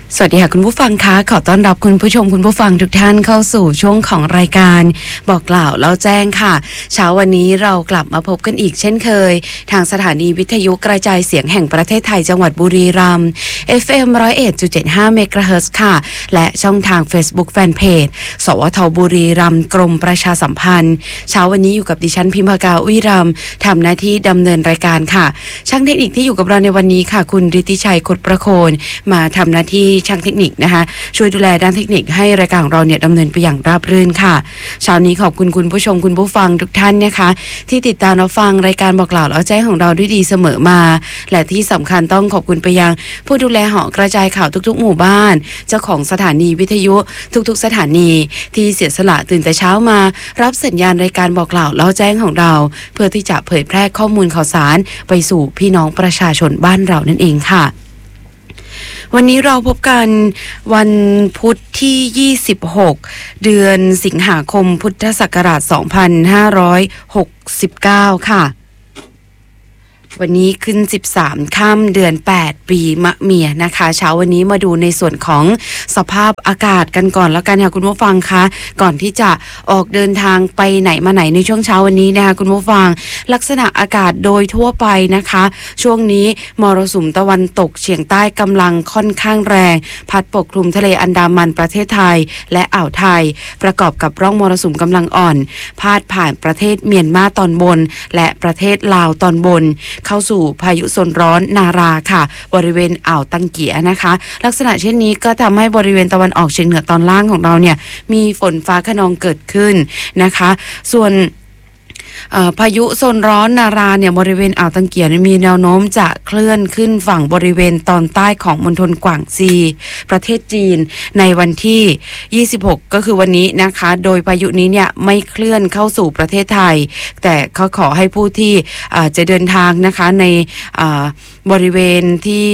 สวัสดีค่ะคุณผู้ฟังคะขอต้อนรับคุณผู้ชมคุณผู้ฟังทุกท่านเข้าสู่ช่วงของรายการบอกกล่าวแล้วแจ้งค่ะเช้าวันนี้เรากลับมาพบกันอีกเช่นเคยทางสถานีวิทยุกระจายเสียงแห่งประเทศไทยจังหวัดบุรีรัมย์ FM 101.75 เมกะเฮิรตซ์ค่ะและช่องทาง Facebook Fanpage สวทบุรีรัมย์กรมประชาสัมพันธ์เช้าวันนี้อยู่กับดิฉันพิมพากาอุยรัมย์ทำหน้าที่ดำเนินรายการค่ะช่างเทคนิคที่อยู่กับเราในวันนี้ค่ะคุณฤทธิชัยคดประโคนมาทำหน้าที่ช่างเทคนิคนะคะช่วยดูแลด้านเทคนิคให้รายการของเราเนี่ยดำเนินไปอย่างราบรื่นค่ะเช้านี้ขอบคุณคุณผู้ชมคุณผู้ฟังทุกท่านนะคะที่ติดตามรับฟังรายการบอกกล่าวแล้วแจ้งของเราด้วยดีเสมอมาและที่สำคัญต้องขอบคุณไปยังผู้ดูแลหอกระจายข่าวทุกๆหมู่บ้านเจ้าของสถานีวิทยุทุกๆสถานีที่เสียสละตื่นแต่เช้ามารับสัญญาณรายการบอกกล่าวแล้วแจ้งของเราเพื่อที่จะเผยแพร่ข้อมูลข่าวสารไปสู่พี่น้องประชาชนบ้านเรานั่นเองค่ะวันนี้เราพบกันวันพุธที่26เดือนสิงหาคมพุทธศักราช2569ค่ะวันนี้ขึ้น13ค่ำเดือน8ปีมะเมียนะคะเช้าวันนี้มาดูในส่วนของสภาพอากาศกันก่อนแล้วกันค่ะคุณผู้ฟังคะก่อนที่จะออกเดินทางไปไหนมาไหนในช่วงเช้าวันนี้นะคะคุณผู้ฟังลักษณะอากาศโดยทั่วไปนะคะช่วงนี้มรสุมตะวันตกเฉียงใต้กำลังค่อนข้างแรงพัดปกคลุมทะเลอันดามันประเทศไทยและอ่าวไทยประกอบกับร่องมรสุมกำลังอ่อนพาดผ่านประเทศเมียนมาตอนบนและประเทศลาวตอนบนเข้าสู่พายุโซนร้อนนาราค่ะบริเวณอ่าวตังเกียนะคะลักษณะเช่นนี้ก็ทำให้บริเวณตะวันออกเฉียงเหนือตอนล่างของเราเนี่ยมีฝนฟ้าคะนองเกิดขึ้นนะคะส่วนพายุโซนร้อนนาราเนี่ยบริเวณอ่าวตังเกียมีแนวโน้มจะเคลื่อนขึ้นฝั่งบริเวณตอนใต้ของมณฑลกวางซีประเทศจีนในวันที่26ก็คือวันนี้นะคะโดยพายุนี้เนี่ยไม่เคลื่อนเข้าสู่ประเทศไทยแต่เขาขอให้ผู้ที่จะเดินทางนะคะในบริเวณที่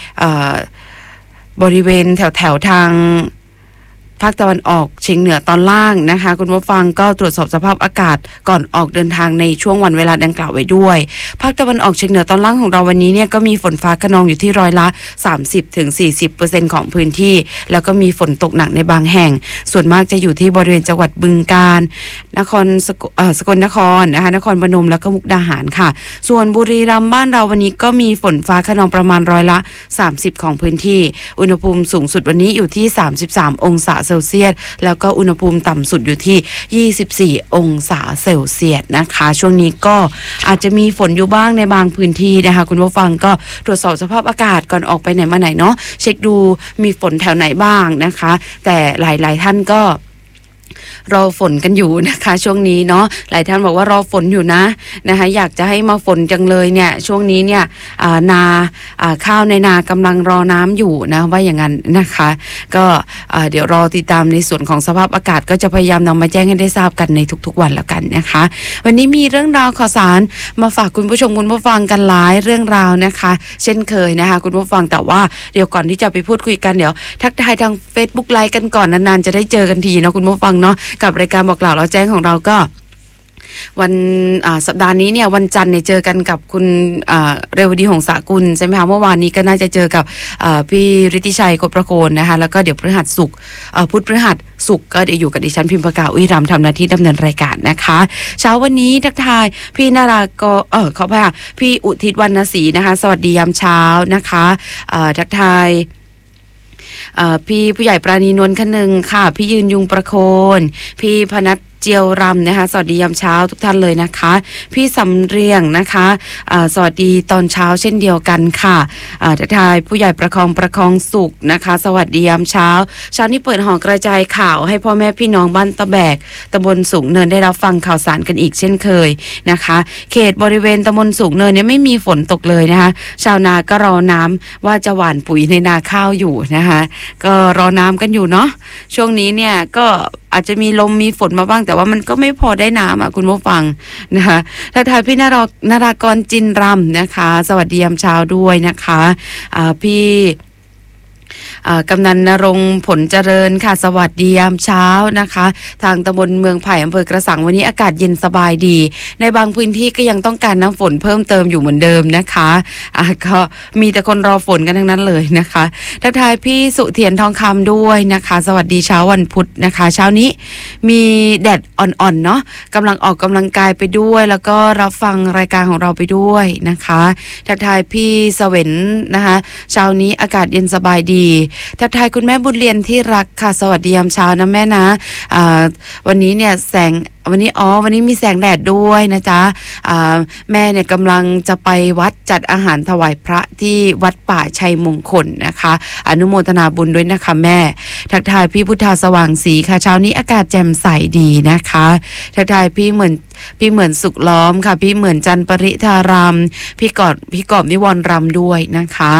บริเวณแถวทางภาคตะวันออกเฉียงเหนือตอนล่างนะคะคุณผู้ฟังก็ตรวจสอบสภาพอากาศก่อนออกเดินทางในช่วงวันเวลาดังกล่าวไว้ด้วยภาคตะวันออกเฉียงเหนือตอนล่างของเราวันนี้เนี่ยก็มีฝนฟ้าคะนองอยู่ที่ร้อยละ 30-40% ของพื้นที่แล้วก็มีฝนตกหนักในบางแห่งส่วนมากจะอยู่ที่บริเวณจังหวัดบึงกาฬสกลนครนะคะนครพนมแล้วก็มุกดาหารค่ะส่วนบุรีรัมย์บ้านเราวันนี้ก็มีฝนฟ้าคะนองประมาณร้อยละ 30% ของพื้นที่อุณหภูมิสูงสุดวันนี้อยู่ที่33 องศาเซลเซียสแล้วก็อุณหภูมิต่ำสุดอยู่ที่24 องศาเซลเซียสนะคะช่วงนี้ก็อาจจะมีฝนอยู่บ้างในบางพื้นที่นะคะคุณผู้ฟังก็ตรวจสอบสภาพอากาศก่อนออกไปไหนมาไหนเนาะเช็คดูมีฝนแถวไหนบ้างนะคะแต่หลายๆท่านก็รอฝนกันอยู่นะคะช่วงนี้เนาะหลายท่านบอกว่ารอฝนอยู่นะคะอยากจะให้มาฝนจังเลยเนี่ยช่วงนี้เนี่ยข้าวในนากำลังรอน้ำอยู่นะว่าอย่างนั้นนะคะก็เดี๋ยวรอติดตามในส่วนของสภาพอากาศก็จะพยายามนำมาแจ้งให้ได้ทราบกันในทุกๆวันแล้วกันนะคะวันนี้มีเรื่องราวข่าวสารมาฝากคุณผู้ชมคุณผู้ฟังกันหลายเรื่องราวนะคะเช่นเคยนะคะคุณผู้ฟังแต่ว่าเดี๋ยวก่อนที่จะไปพูดคุยกันเดี๋ยวทักทายทาง Facebook ไลฟ์กันก่อนนานๆจะได้เจอกันทีเนาะคุณผู้ฟังเนาะกับรายการบอกกล่าวเราแจ้งของเราก็วันสัปดาห์นี้เนี่ยวันจันทร์เนี่ยเจอกันกับคุณเรวดีหงสากุลใช่ไหมคะเมื่อวานนี้ก็น่าจะเจอกับพี่ฤทธิชัยกบประโคนนะคะแล้วก็เดี๋ยวพฤหัสศุกร์พุธพฤหัสศุกร์ก็เดี๋ยวอยู่กับดิฉันพิมพากาอุยรัมย์ทำหน้าที่ดำเนินรายการนะคะเช้าวันนี้ทักทายพี่นารากขอพค่ะพี่อุทิศวรรณศรีนะคะสวัสดียามเช้านะคะทักทายพี่ผู้ใหญ่ปราณีนวลคนึงค่ะพี่ยืนยุงประโคนพี่พนัทเจียวรำนะคะสวัสดียามเช้าทุกท่านเลยนะคะพี่สำเรียงนะคะสวัสดีตอนเช้าเช่นเดียวกันค่ะทักทายผู้ใหญ่ประคองสุขนะคะสวัสดียามเช้านี้เปิดหอกระจายข่าวให้พ่อแม่พี่น้องบ้านตะแบกตำบลสูงเนินได้รับฟังข่าวสารกันอีกเช่นเคยนะคะเขตบริเวณตำบลสูงเนินเนี่ยไม่มีฝนตกเลยนะคะชาวนาก็รอน้ำว่าจะหว่านปุ๋ยในนาข้าวอยู่นะคะก็รอน้ำกันอยู่เนาะช่วงนี้เนี่ยก็อาจจะมีลมมีฝนมาบ้างแต่ว่ามันก็ไม่พอได้น้ำคุณผู้ฟังนะคะทักทายพี่นารากรจินรำนะคะสวัสดียามเช้าด้วยนะคะพี่กำนันณรงค์ผลเจริญค่ะสวัสดียามเช้านะคะทางตำบลเมืองไผ่อำเภอกระสังวันนี้อากาศเย็นสบายดีในบางพื้นที่ก็ยังต้องการน้ำฝนเพิ่มเติมอยู่เหมือนเดิมนะคะก็มีแต่คนรอฝนกันทั้งนั้นเลยนะคะทักทายพี่สุเทียนทองคำด้วยนะคะสวัสดีเช้าวันพุธนะคะเช้านี้มีแดดอ่อนๆเนาะกำลังออกกำลังกายไปด้วยแล้วก็รับฟังรายการของเราไปด้วยนะคะทักทายพี่เสวรนะคะเช้านี้อากาศเย็นสบายดีทักทายคุณแม่บุญเรียนที่รักค่ะสวัสดียามเช้านะแม่นะวันนี้เนี่ยวันนี้มีแสงแดดด้วยนะจ๊ะแม่เนี่ยกำลังจะไปวัดจัดอาหารถวายพระที่วัดป่าชัยมงคลนะคะอนุโมทนาบุญด้วยนะคะแม่ทักทายพี่พุทธาสว่างศรีค่ะเช้านี้อากาศแจ่มใสดีนะคะทักทายพี่เหมือนสุขล้อมค่ะพี่เหมือนจันปริธารามพี่กอบนิวรณ์รำด้วยนะคะ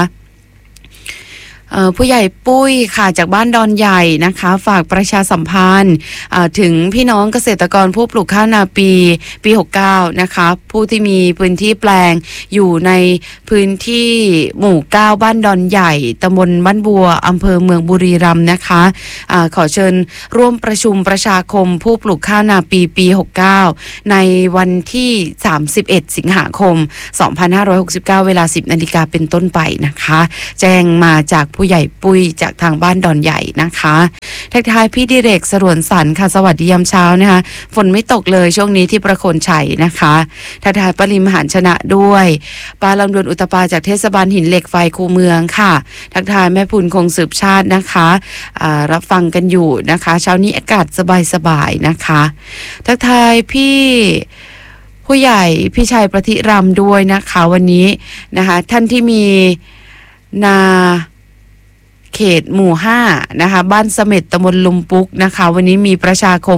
ผู้ใหญ่ปุ้ยค่ะจากบ้านดอนใหญ่นะคะฝากประชาสัมพันธ์ถึงพี่น้องเกษตรกรผู้ปลูกข้าวนาปี69นะคะผู้ที่มีพื้นที่แปลงอยู่ในพื้นที่หมู่9บ้านดอนใหญ่ตำบลบ้านบัวอำเภอเมืองบุรีรัมย์นะคะขอเชิญร่วมประชุมประชาคมผู้ปลูกข้าวนาปี69ในวันที่31สิงหาคม2569เวลา 10 นาฬิกาเป็นต้นไปนะคะแจ้งมาจากผู้ใหญ่ปุ้ยจากทางบ้านดอนใหญ่นะคะทักทายพี่ดิเรกสรวนสรรค่ะสวัสดียามเช้านะคะฝนไม่ตกเลยช่วงนี้ที่ประโคนชัยนะคะทักทายปริมหารชนะด้วยปาลำดวนอุตปาจากเทศบาลหินเหล็กไฟคูเมืองค่ะทักทายแม่พุนคงสืบชาตินะคะรับฟังกันอยู่นะคะเช้านี้อากาศสบายๆนะคะทักทายพี่ผู้ใหญ่พี่ชัยประทิรำด้วยนะคะวันนี้นะคะท่านที่มีนาเขตหมู่5นะคะบ้านเสม็ดตำบลลุมปุกนะคะวันนี้มีประชาคม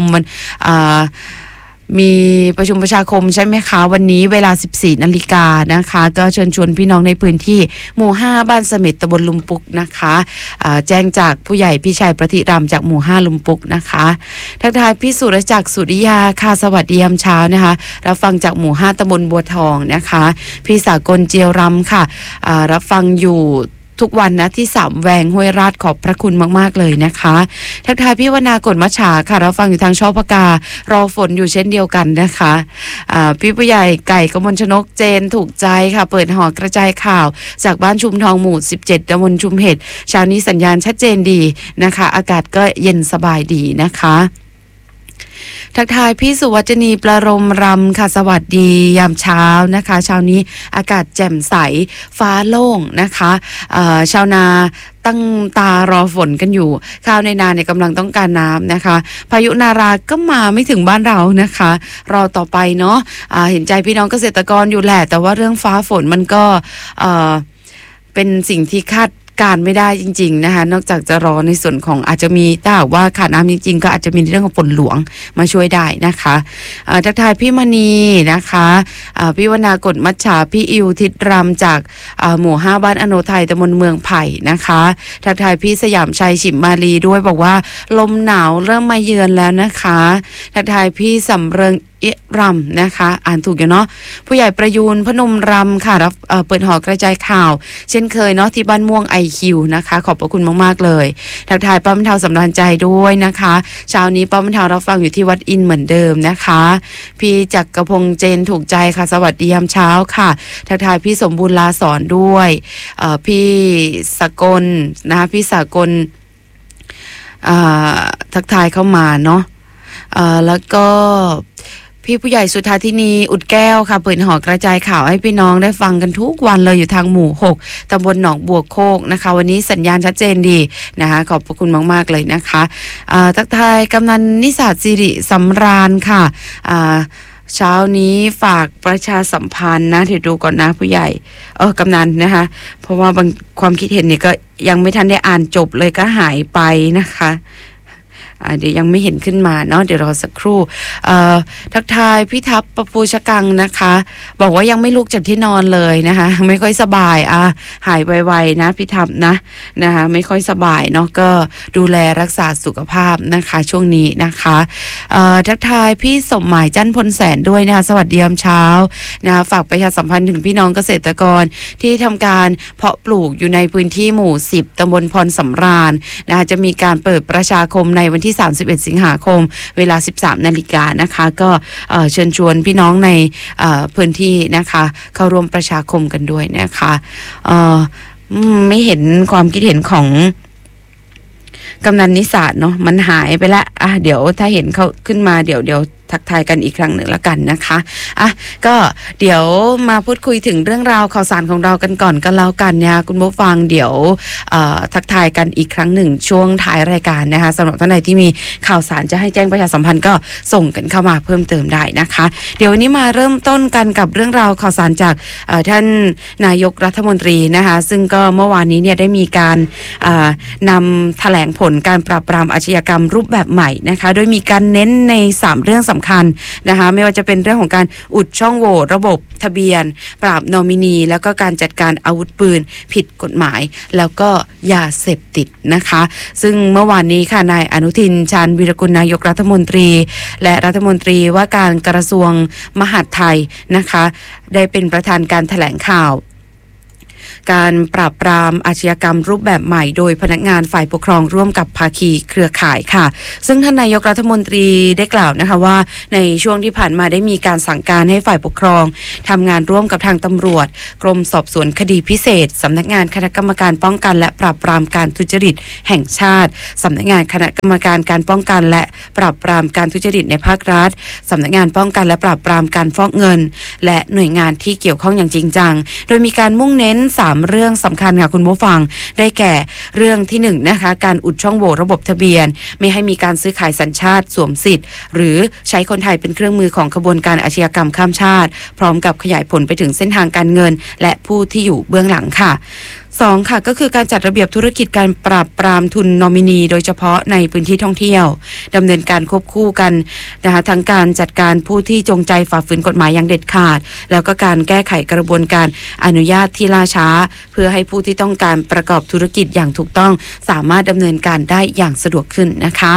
มีประชุมประชาคมใช่ไหมคะวันนี้เวลา 14 นาฬิกานะคะก็เชิญชวนพี่น้องในพื้นที่หมู่5บ้านเสม็ดตำบลลุมปุกนะคะแจ้งจากผู้ใหญ่พี่ชัยประทิรำจากหมู่5ลุมปุกนะคะทักทายพี่สุรจักรสุริยาค่ะสวัสดียามเช้านะคะรับฟังจากหมู่5ตำบลบัวทองนะคะพี่สากลเจียวรำค่ะรับฟังอยู่ทุกวันนะที่3แวงห้วยราชขอบพระคุณมากๆเลยนะคะทักทายพี่วนากฎมัชชาค่ะเราฟังอยู่ทางช่อพการอฝนอยู่เช่นเดียวกันนะคะพี่ผู้ใหญ่ไก่กมลชนกเจนถูกใจค่ะเปิดหอกระจายข่าวจากบ้านชุมทองหมู่17ตำบลชุมเห็ดเช้านี้สัญญาณชัดเจนดีนะคะอากาศก็เย็นสบายดีนะคะทักทายพี่สุวัจนีประรมรำค่ะสวัสดียามเช้านะคะเช้านี้อากาศแจ่มใสฟ้าโล่งนะคะชาวนาตั้งตารอฝนกันอยู่ข้าวในนาเนี่ยกำลังต้องการน้ำนะคะพายุนาราก็มาไม่ถึงบ้านเรานะคะรอต่อไปเนาะเห็นใจพี่น้องเกษตรกรอยู่แหละแต่ว่าเรื่องฟ้าฝนมันก็เป็นสิ่งที่คาดการไม่ได้จริงๆนะคะนอกจากจะรอในส่วนของอาจจะมีถ้าหากว่าขาดน้ำจริงๆก็อาจจะมีเรื่องของฝนหลวงมาช่วยได้นะคะทักทายพี่มณีนะคะพี่วนากฎมัชชาพี่อิวทิดรำจากหมู่5บ้านอโนไทยตำบลเมืองไผ่นะคะทักทายพี่สยามชัยฉิมมาลีด้วยบอกว่าลมหนาวเริ่มมาเยือนแล้วนะคะทักทายพี่สำเริงรำนะคะอ่านถูกอยู่เนาะผู้ใหญ่ประยูนพนมรำค่ะรับเปิดหอกระจายข่าวเช่นเคยเนาะที่บ้านม่วง IQ นะคะขอบพระคุณมากๆเลยทักทายป้าบรรเทาสำราญใจด้วยนะคะเช้านี้ป้าบรรเทารับฟังอยู่ที่วัดอินเหมือนเดิมนะคะพี่จักรพงษ์เจนถูกใจค่ะสวัสดียามเช้าค่ะทักทายพี่สมบูรณ์ลาสอนด้วยพี่สกลนะคะพี่สากลทักทายเข้ามาเนาะแล้วก็พี่ผู้ใหญ่สุธาธินีอุดแก้วค่ะเปิดหอกระจายข่าวให้พี่น้องได้ฟังกันทุกวันเลยอยู่ทางหมู่6ตำบลหนองบัวโคกนะคะวันนี้สัญญาณชัดเจนดีนะคะขอบพระคุณมากๆเลยนะคะทักทายกำนันนิสาสิริสำราญค่ะเช้านี้ฝากประชาสัมพันธ์นะเดี๋ยวดูก่อนนะผู้ใหญ่กำนันนะคะเพราะว่าบางความคิดเห็นเนี่ยก็ยังไม่ทันได้อ่านจบเลยก็หายไปนะคะเดี๋ยวยังไม่เห็นขึ้นมาเนาะเดี๋ยวรอสักครู่ทักทายพี่ทัพปะปูชะกังนะคะบอกว่ายังไม่ลุกจากที่นอนเลยนะคะไม่ค่อยสบายหายไวๆนะพี่ทัพนะคะไม่ค่อยสบายเนาะก็ดูแลรักษาสุขภาพนะคะช่วงนี้นะคะทักทายพี่สมหมายจันพลแสนด้วยนะคะสวัสดียามเช้านะคะฝากประชาสัมพันธ์ถึงพี่น้องเกษตรกรที่ทำการเพาะปลูกอยู่ในพื้นที่หมู่10ตำบลพรสำราญนะคะจะมีการเปิดประชาคมในวันที่31สิงหาคมเวลา 13 นาฬิกานะคะก็เชิญชวนพี่น้องในพื้นที่นะคะเข้าร่วมประชาคมกันด้วยนะคะไม่เห็นความคิดเห็นของกำนันนิสาเนาะมันหายไปละเดี๋ยวถ้าเห็นเขาขึ้นมาเดี๋ยวทักทายกันอีกครั้งหนึ่งแล้วกันนะคะก็เดี๋ยวมาพูดคุยถึงเรื่องราวข่าวสารของเรากันก่อนกันแล้วกันเนี่ยคุณผู้ฟังเดี๋ยวทักทายกันอีกครั้งหนึ่งช่วงท้ายรายการนะคะสำหรับท่านใดที่มีข่าวสารจะให้แจ้งประชาสัมพันธ์ก็ส่งกันเข้ามาเพิ่มเติมได้นะคะเดี๋ยววันนี้มาเริ่มต้นกันกับเรื่องราวข่าวสารจากท่านนายกรัฐมนตรีนะคะซึ่งก็เมื่อวานนี้เนี่ยได้มีการนำแถลงผลการปราบปรามอาชญากรรมรูปแบบใหม่นะคะโดยมีการเน้นใน3เรื่องสำคัญนะคะไม่ว่าจะเป็นเรื่องของการอุดช่องโหว่ระบบทะเบียนปราบนอมินีแล้วก็การจัดการอาวุธปืนผิดกฎหมายแล้วก็ยาเสพติดนะคะซึ่งเมื่อวานนี้ค่ะนายอนุทินชาญวีรกุลนายกรัฐมนตรีและรัฐมนตรีว่าการกระทรวงมหาดไทยนะคะได้เป็นประธานการแถลงข่าวการปราบปรามอาชญากรรมรูปแบบใหม่โดยพนักงานฝ่ายปกครองร่วมกับภาคีเครือข่ายค่ะซึ่งท่านนายกรัฐมนตรีได้กล่าวนะคะว่าในช่วงที่ผ่านมาได้มีการสั่งการให้ฝ่ายปกครองทำงานร่วมกับทางตำรวจกรมสอบสวนคดีพิเศษสำนักงานคณะกรรมการป้องกันและปราบปรามการทุจริตแห่งชาติสำนักงานคณะกรรมการการป้องกันและปราบปรามการทุจริตในภาครัฐสำนักงานป้องกันและปราบปรามการฟอกเงินและหน่วยงานที่เกี่ยวข้องอย่างจริงจังโดยมีการมุ่งเน้น3เรื่องสำคัญค่ะคุณผู้ฟังได้แก่เรื่องที่1นะคะการอุดช่องโหว่ระบบทะเบียนไม่ให้มีการซื้อขายสัญชาติสวมสิทธิ์หรือใช้คนไทยเป็นเครื่องมือของขบวนการอาชญากรรมข้ามชาติพร้อมกับขยายผลไปถึงเส้นทางการเงินและผู้ที่อยู่เบื้องหลังค่ะ2ค่ะก็คือการจัดระเบียบธุรกิจการปราบปรามทุนนอมินีโดยเฉพาะในพื้นที่ท่องเที่ยวดำเนินการควบคู่กันนะคะทั้งการจัดการผู้ที่จงใจฝ่าฝืนกฎหมายอย่างเด็ดขาดแล้วก็การแก้ไขกระบวนการอนุญาตที่ล่าช้าเพื่อให้ผู้ที่ต้องการประกอบธุรกิจอย่างถูกต้องสามารถดำเนินการได้อย่างสะดวกขึ้นนะคะ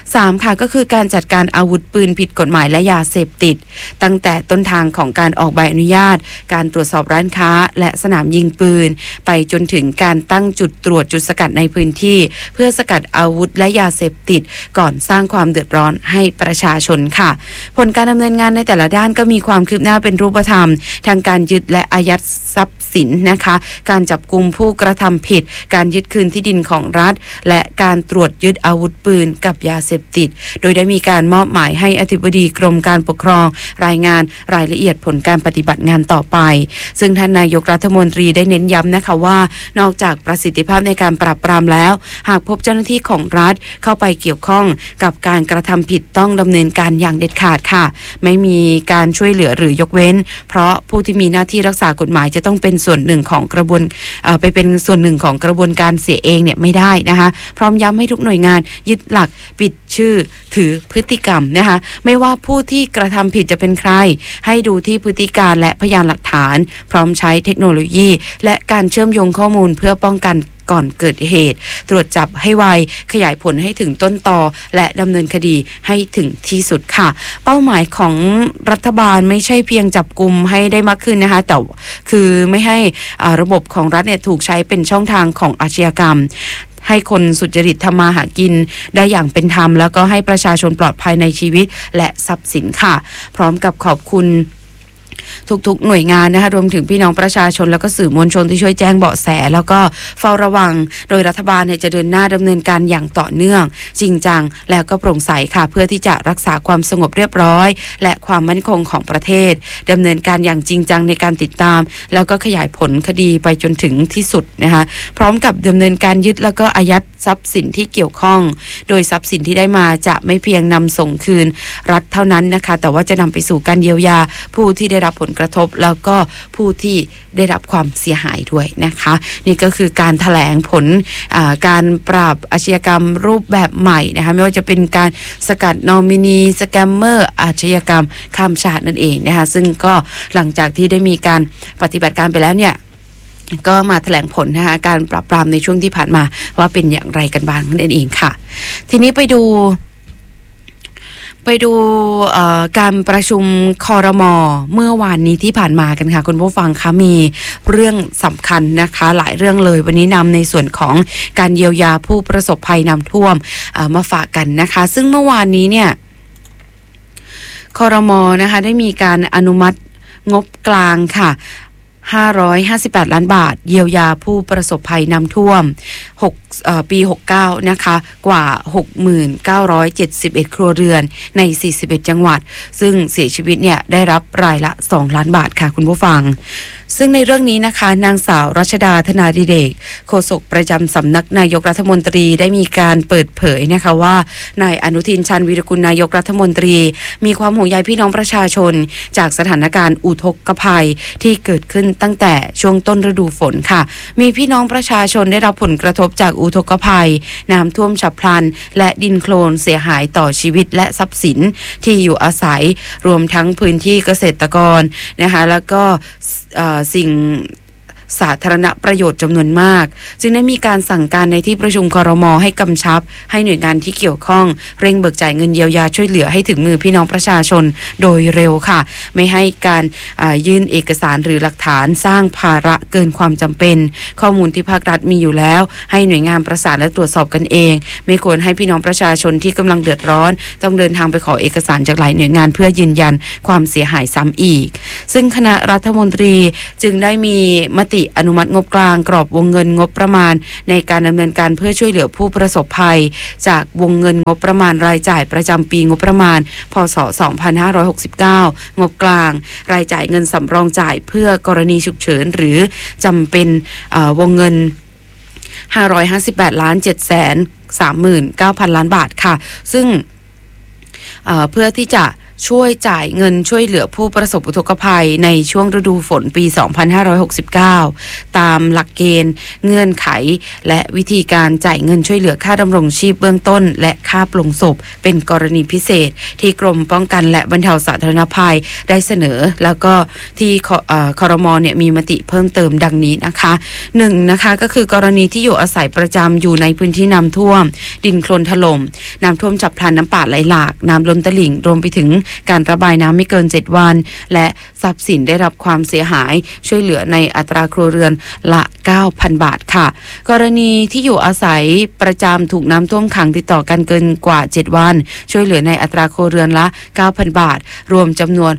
3ค่ะก็คือการจัดการอาวุธปืนผิดกฎหมายและยาเสพติดตั้งแต่ต้นทางของการออกใบอนุญาตการตรวจสอบร้านค้าและสนามยิงปืนไปจนถึงการตั้งจุดตรวจจุดสกัดในพื้นที่เพื่อสกัดอาวุธและยาเสพติดก่อนสร้างความเดือดร้อนให้ประชาชนค่ะผลการดำเนินงานในแต่ละด้านก็มีความคืบหน้าเป็นรูปธรรมทางการยึดและอายัดทรัพย์สินนะคะการจับกุมผู้กระทำผิดการยึดคืนที่ดินของรัฐและการตรวจยึดอาวุธปืนกับยาเสพติดโดยได้มีการมอบหมายให้อธิบดีกรมการปกครองรายงานรายละเอียดผลการปฏิบัติงานต่อไปซึ่งท่านนายกรัฐมนตรีได้เน้นย้ำนะคะว่านอกจากประสิทธิภาพในการปราบปรามแล้วหากพบเจ้าหน้าที่ของรัฐเข้าไปเกี่ยวข้องกับการกระทำผิดต้องดำเนินการอย่างเด็ดขาดค่ะไม่มีการช่วยเหลือหรือยกเว้นเพราะผู้ที่มีหน้าที่รักษากฎหมายจะต้องเป็นส่วนหนึ่งของกระบวนไปเป็นส่วนหนึ่งของกระบวนการเสียเองเนี่ยไม่ได้นะคะพร้อมย้ำให้ทุกหน่วยงานยึดหลักปิดชื่อถือพฤติกรรมนะคะไม่ว่าผู้ที่กระทำผิดจะเป็นใครให้ดูที่พฤติการและพยานหลักฐานพร้อมใช้เทคโนโลยีและการเชื่อมโยงข้อมูลเพื่อป้องกันก่อนเกิดเหตุตรวจจับให้ไวขยายผลให้ถึงต้นตอและดำเนินคดีให้ถึงที่สุดค่ะเป้าหมายของรัฐบาลไม่ใช่เพียงจับกุมให้ได้มากขึ้นนะคะแต่คือไม่ให้ระบบของรัฐเนี่ยถูกใช้เป็นช่องทางของอาชญากรรมให้คนสุจริตทำมาหากินได้อย่างเป็นธรรมแล้วก็ให้ประชาชนปลอดภัยในชีวิตและทรัพย์สินค่ะพร้อมกับขอบคุณทุกๆหน่วยงานนะคะรวมถึงพี่น้องประชาชนแล้วก็สื่อมวลชนที่ช่วยแจ้งเบาะแสแล้วก็เฝ้าระวังโดยรัฐบาลเนี่ยจะเดินหน้าดำเนินการอย่างต่อเนื่องจริงจังแล้วก็โปร่งใสค่ะเพื่อที่จะรักษาความสงบเรียบร้อยและความมั่นคงของประเทศดำเนินการอย่างจริงจังในการติดตามแล้วก็ขยายผลคดีไปจนถึงที่สุดนะคะพร้อมกับดำเนินการยึดแล้วก็อายัดทรัพย์สินที่เกี่ยวข้องโดยทรัพย์สินที่ได้มาจะไม่เพียงนำส่งคืนรัฐเท่านั้นนะคะแต่ว่าจะนำไปสู่การเยียวยาผู้ที่ได้รับผลกระทบแล้วก็ผู้ที่ได้รับความเสียหายด้วยนะคะนี่ก็คือการแถลงผลการปราบอาชญากรรมรูปแบบใหม่นะคะไม่ว่าจะเป็นการสกัดนอมินีสแกมเมอร์อาชญากรรมข้ามชาตินั่นเองนะคะซึ่งก็หลังจากที่ได้มีการปฏิบัติการไปแล้วเนี่ยก็มาแถลงผลนะคะการปราบปรามในช่วงที่ผ่านมาว่าเป็นอย่างไรกันบ้างนั่นเองค่ะทีนี้ไปดูการประชุมครม.เมื่อวานนี้ที่ผ่านมากันค่ะคุณผู้ฟังคะมีเรื่องสำคัญนะคะหลายเรื่องเลยวันนี้นำในส่วนของการเยียวยาผู้ประสบภัยน้ำท่วมมาฝากกันนะคะซึ่งเมื่อวานนี้เนี่ยครม.นะคะได้มีการอนุมัติงบกลางค่ะ558 ล้านบาทเยียวยาผู้ประสบภัยน้ำท่วมปี69นะคะกว่า 69,71 ครัวเรือนใน41จังหวัดซึ่งเสียชีวิตเนี่ยได้รับรายละ2ล้านบาทค่ะคุณผู้ฟังซึ่งในเรื่องนี้นะคะนางสาวรัชดาธนาดิเรกโฆษกประจำสำนักนายกรัฐมนตรีได้มีการเปิดเผยนะคะว่านายอนุทินชาญวีรกุลนายกรัฐมนตรีมีความห่วงใยพี่น้องประชาชนจากสถานการณ์อุทกภัยที่เกิดขึ้นตั้งแต่ช่วงต้นฤดูฝนค่ะมีพี่น้องประชาชนได้รับผลกระทบจากอุทกภัยน้ำท่วมฉับพลันและดินโคลนเสียหายต่อชีวิตและทรัพย์สินที่อยู่อาศัยรวมทั้งพื้นที่เกษตรกรนะคะแล้วก็สิ่งสาธารณประโยชน์จำนวนมากจึงได้มีการสั่งการในที่ประชุมครม.ให้กำชับให้หน่วยงานที่เกี่ยวข้องเร่งเบิกจ่ายเงินเยียวยาช่วยเหลือให้ถึงมือพี่น้องประชาชนโดยเร็วค่ะไม่ให้การยื่นเอกสารหรือหลักฐานสร้างภาระเกินความจำเป็นข้อมูลที่ภาครัฐมีอยู่แล้วให้หน่วยงานประสานและตรวจสอบกันเองไม่ควรให้พี่น้องประชาชนที่กำลังเดือดร้อนต้องเดินทางไปขอเอกสารจากหลายหน่วยงานเพื่อยืนยันความเสียหายซ้ำอีกซึ่งคณะรัฐมนตรีจึงได้มีมติอนุมัติงบกลางกรอบวงเงินงบประมาณในการดำเนินการเพื่อช่วยเหลือผู้ประสบภัยจากวงเงินงบประมาณรายจ่ายประจำปีงบประมาณพ.ศ. 2569งบกลางรายจ่ายเงินสำรองจ่ายเพื่อกรณีฉุกเฉินหรือจำเป็นวงเงิน558 ล้าน 739,000 ล้านบาทค่ะซึ่งเพื่อที่จะช่วยจ่ายเงินช่วยเหลือผู้ประสบอุทกภัยในช่วงฤดูฝนปี 2569 ตามหลักเกณฑ์เงื่อนไขและวิธีการจ่ายเงินช่วยเหลือค่าดำรงชีพเบื้องต้นและค่าปลงศพเป็นกรณีพิเศษที่กรมป้องกันและบรรเทาสาธารณภัยได้เสนอแล้วก็ที่ครม.เนี่ยมีมติเพิ่มเติมดังนี้นะคะ1นะคะก็คือกรณีที่อยู่อาศัยประจำอยู่ในพื้นที่น้ำท่วมดินโคลนถล่มน้ำท่วมฉับพลันน้ำป่าไหลหลากน้ำล้นตลิ่งรวมไปถึงการระบายน้ำไม่เกิน7วันและทรัพย์สินได้รับความเสียหายช่วยเหลือในอัตราครัวเรือนละ 9,000 บาทค่ะกรณีที่อยู่อาศัยประจำถูกน้ำท่วมขังติดต่อกันเกินกว่า7วันช่วยเหลือในอัตราครัวเรือนละ 9,000 บาทรวมจำนวน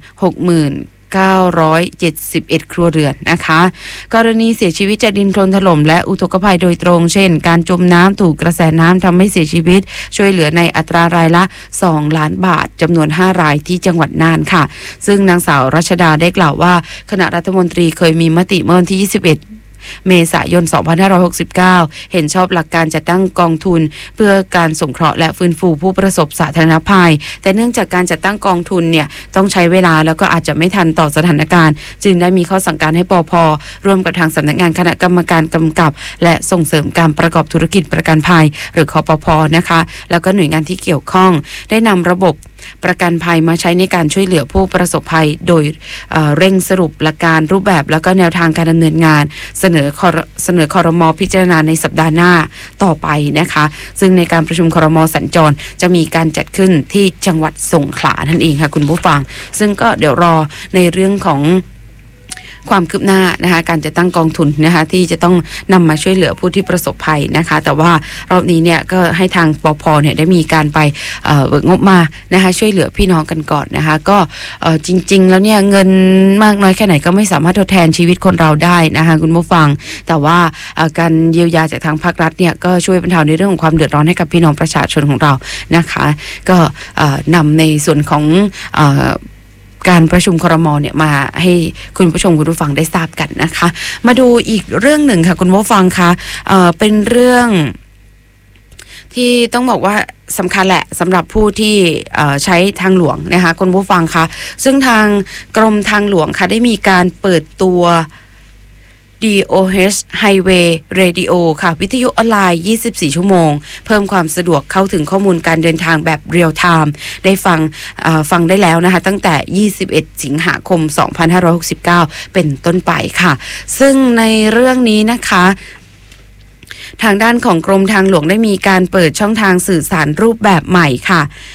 971 ครัวเรือนนะคะกรณีเสียชีวิตจากดินโคลนถล่มและอุทกภัยโดยตรงเช่นการจมน้ำถูกกระแสน้ำทำให้เสียชีวิตช่วยเหลือในอัตรารายละ2ล้านบาทจำนวน5รายที่จังหวัดน่านค่ะซึ่งนางสาวรัชดาได้กล่าวว่าคณะรัฐมนตรีเคยมีมติเมื่อวันที่21เมษายน 2569 เห็นชอบหลักการจัดตั้งกองทุนเพื่อการสงเคราะห์และฟื้นฟูผู้ประสบสาธารณภัยแต่เนื่องจากการจัดตั้งกองทุนเนี่ยต้องใช้เวลาแล้วก็อาจจะไม่ทันต่อสถานการณ์จึงได้มีข้อสั่งการให้ปภ.ร่วมกับทางสำนักงานคณะกรรมการกำกับและส่งเสริมการประกอบธุรกิจประกันภัยหรือคปภ.นะคะแล้วก็หน่วยงานที่เกี่ยวข้องได้นำระบบประกันภัยมาใช้ในการช่วยเหลือผู้ประสบภัยโดยเร่งสรุปหลักการรูปแบบแล้วก็แนวทางการดำเนินงานเสนอครม.พิจารณาในสัปดาห์หน้าต่อไปนะคะซึ่งในการประชุมครม.สัญจรจะมีการจัดขึ้นที่จังหวัดสงขลานั่นเองค่ะคุณผู้ฟังซึ่งก็เดี๋ยวรอในเรื่องของความคืบหน้านะคะการจะตั้งกองทุนนะคะที่จะต้องนำมาช่วยเหลือผู้ที่ประสบภัยนะคะแต่ว่ารอบนี้เนี่ยก็ให้ทางปภ.เนี่ยได้มีการไปเบิกงบมานะคะช่วยเหลือพี่น้องกันก่อนนะคะก็จริงๆแล้วเนี่ยเงินมากน้อยแค่ไหนก็ไม่สามารถทดแทนชีวิตคนเราได้นะคะคุณผู้ฟังแต่ว่าการเยียวยาจากทางภาครัฐเนี่ยก็ช่วยบรรเทาในเรื่องของความเดือดร้อนให้กับพี่น้องประชาชนของเรานะคะก็นำในส่วนของการประชุมครม.เนี่ยมาให้คุณผู้ชมคุณผู้ฟังได้ทราบกันนะคะมาดูอีกเรื่องหนึ่งค่ะคุณผู้ฟังคะเป็นเรื่องที่ต้องบอกว่าสำคัญแหละสำหรับผู้ที่ใช้ทางหลวงนะคะคุณผู้ฟังคะซึ่งทางกรมทางหลวงค่ะได้มีการเปิดตัว DOH Highway Radio ค่ะวิทยุออนไลน์24ชั่วโมงเพิ่มความสะดวกเข้าถึงข้อมูลการเดินทางแบบเรียลไทม์ได้ฟังได้แล้วนะคะตั้งแต่21สิงหาคม2569เป็นต้นไปค่ะซึ่งในเรื่องนี้นะคะทางด้านของกรมทางหลวงได้มีการเปิดช่องทางสื่อสารรูปแบบใหม่ค่ะ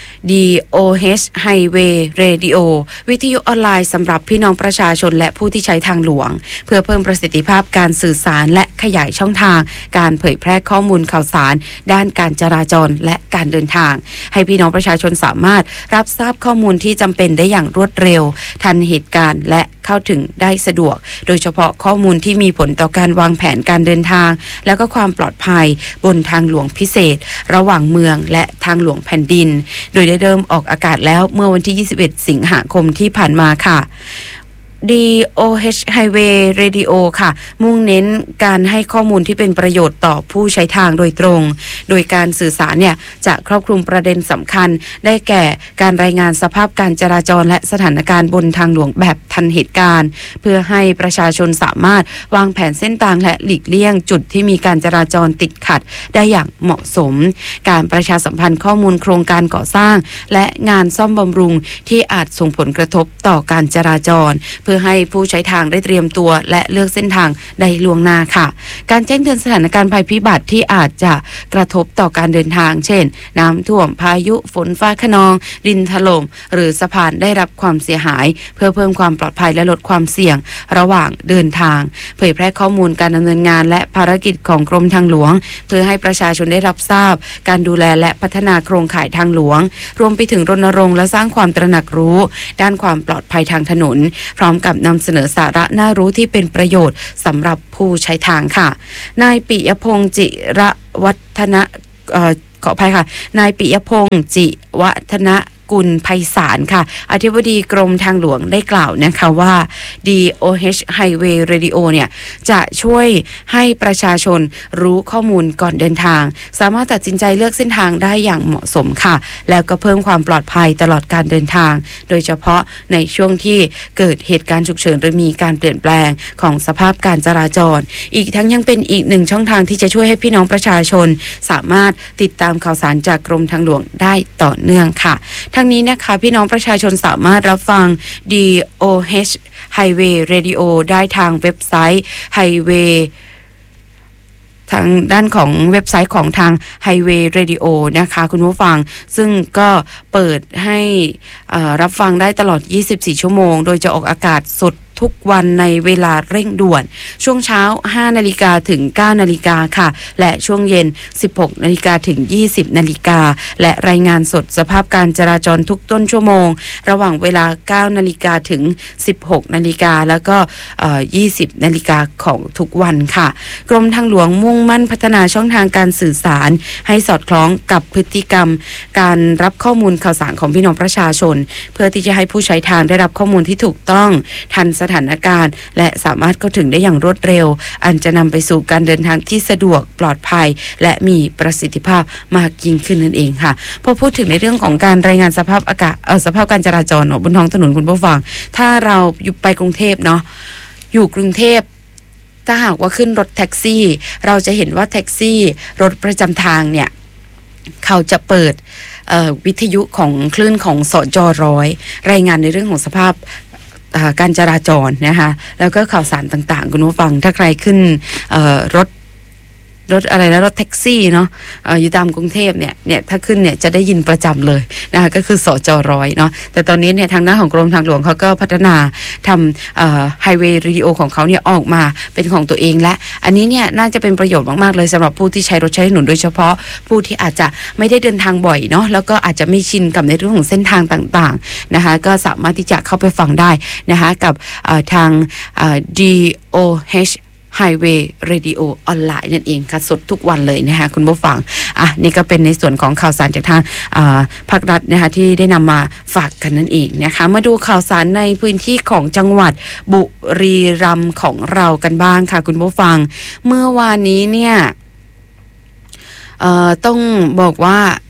DOH Highway Radio วิทยุออนไลน์สำหรับพี่น้องประชาชนและผู้ที่ใช้ทางหลวงเพื่อเพิ่มประสิทธิภาพการสื่อสารและขยายช่องทางการเผยแพร่ข้อมูลข่าวสารด้านการจราจรและการเดินทางให้พี่น้องประชาชนสามารถรับทราบข้อมูลที่จำเป็นได้อย่างรวดเร็วทันเหตุการณ์และเข้าถึงได้สะดวกโดยเฉพาะข้อมูลที่มีผลต่อการวางแผนการเดินทางและก็ความปลอดภัยบนทางหลวงพิเศษระหว่างเมืองและทางหลวงแผ่นดินโดยได้เริ่มออกอากาศแล้วเมื่อวันที่21สิงหาคมที่ผ่านมาค่ะ DOH Highway Radio ค่ะมุ่งเน้นการให้ข้อมูลที่เป็นประโยชน์ต่อผู้ใช้ทางโดยตรงโดยการสื่อสารเนี่ยจะครอบคลุมประเด็นสำคัญได้แก่การรายงานสภาพการจราจรและสถานการณ์บนทางหลวงแบบทันเหตุการณ์เพื่อให้ประชาชนสามารถวางแผนเส้นทางและหลีกเลี่ยงจุดที่มีการจราจรติดขัดได้อย่างเหมาะสมการประชาสัมพันธ์ข้อมูลโครงการก่อสร้างและงานซ่อมบำรุงที่อาจส่งผลกระทบต่อการจราจรเพื่อให้ผู้ใช้ทางได้เตรียมตัวและเลือกเส้นทางได้ล่วงหน้าค่ะการแจ้งเตือนสถานการณ์ภัยพิบัติที่อาจจะกระทบต่อการเดินทางเช่นน้ำท่วมพายุฝนฟ้าคะนองดินถล่มหรือสะพานได้รับความเสียหายเพื่อเพิ่มความปลอดภัยและลดความเสี่ยงระหว่างเดินทางเผยแพร่ข้อมูลการดำเนินงานและภารกิจของกรมทางหลวงเพื่อให้ประชาชนได้รับทราบการดูแลและพัฒนาโครงข่ายทางหลวงรวมไปถึงรณรงค์และสร้างความตระหนักรู้ด้านความปลอดภัยทางถนนพร้อมกับนำเสนอสาระน่ารู้ที่เป็นประโยชน์สำหรับผู้ใช้ทางค่ะนายปิยพงษ์จิระวัฒนะขออภัยค่ะนายปิยพงษ์จิวัฒนะกุลไพศาลค่ะอธิบดีกรมทางหลวงได้กล่าวนะคะว่า DOH Highway Radio เนี่ยจะช่วยให้ประชาชนรู้ข้อมูลก่อนเดินทางสามารถตัดสินใจเลือกเส้นทางได้อย่างเหมาะสมค่ะแล้วก็เพิ่มความปลอดภัยตลอดการเดินทางโดยเฉพาะในช่วงที่เกิดเหตุการณ์ฉุกเฉินหรือมีการเปลี่ยนแปลงของสภาพการจราจรอีกทั้งยังเป็นอีกหนึ่งช่องทางที่จะช่วยให้พี่น้องประชาชนสามารถติดตามข่าวสารจากกรมทางหลวงได้ต่อเนื่องค่ะทั้งนี้นะคะพี่น้องประชาชนสามารถรับฟัง DOH Highway Radio ได้ทางเว็บไซต์ Highway ทางด้านของเว็บไซต์ของทาง Highway Radio นะคะคุณผู้ฟังซึ่งก็เปิดให้รับฟังได้ตลอด24ชั่วโมงโดยจะออกอากาศสดทุกวันในเวลาเร่งด่วนช่วงเช้า 5 นาฬิกาถึง 9 นาฬิกาค่ะและช่วงเย็น 16 นาฬิกาถึง 20 นาฬิกาและรายงานสดสภาพการจราจรทุกต้นชั่วโมงระหว่างเวลา 9 นาฬิกาถึง 16 นาฬิกาแล้วก็20 นาฬิกาของทุกวันค่ะกรมทางหลวงมุ่งมั่นพัฒนาช่องทางการสื่อสารให้สอดคล้องกับพฤติกรรมการรับข้อมูลข่าวสารของพี่น้องประชาชนเพื่อที่จะให้ผู้ใช้ทางได้รับข้อมูลที่ถูกต้องทันสถานการณ์และสามารถเข้าถึงได้อย่างรวดเร็วอันจะนำไปสู่การเดินทางที่สะดวกปลอดภัยและมีประสิทธิภาพมากยิ่งขึ้นนั่นเองค่ะพอพูดถึงในเรื่องของการรายงานสภาพอากาศสภาพการจราจรบนท้องถนนคุณผู้ฟังถ้าเราอยู่ไปกรุงเทพเนาะอยู่กรุงเทพถ้าหากว่าขึ้นรถแท็กซี่เราจะเห็นว่าแท็กซี่รถประจำทางเนี่ยเขาจะเปิดวิทยุของคลื่นของสจ.100รายงานในเรื่องของสภาพการจราจรนะคะแล้วก็ข่าวสารต่างๆคุณผู้ฟังถ้าใครขึ้นรถอะไรนะรถแท็กซี่เนาะอยู่ตามกรุงเทพเนี่ยถ้าขึ้นเนี่ยจะได้ยินประจำเลยนะคะก็คือสจ.100เนาะแต่ตอนนี้เนี่ยทางด้านของกรมทางหลวงเขาก็พัฒนาทำไฮเวย์เรดิโอของเขาเนี่ยออกมาเป็นของตัวเองและอันนี้เนี่ยน่าจะเป็นประโยชน์มากๆเลยสำหรับผู้ที่ใช้รถใช้ถนนโดยเฉพาะผู้ที่อาจจะไม่ได้เดินทางบ่อยเนาะแล้วก็อาจจะไม่ชินกับในเรื่องของเส้นทางต่างๆนะคะก็สามารถที่จะเข้าไปฟังได้นะคะกับทางDOH Highway Radio ออนไลน์นั่นเองค่ะสดทุกวันเลยนะคะคุณผู้ฟังนี่ก็เป็นในส่วนของข่าวสารจากทางภาครัฐนะคะที่ได้นำมาฝากกันนั่นเองนะคะมาดูข่าวสารในพื้นที่ของจังหวัดบุรีรัมย์ของเรากันบ้างค่ะคุณผู้ฟังเมื่อวานนี้เนี่ยต้องบอกว่า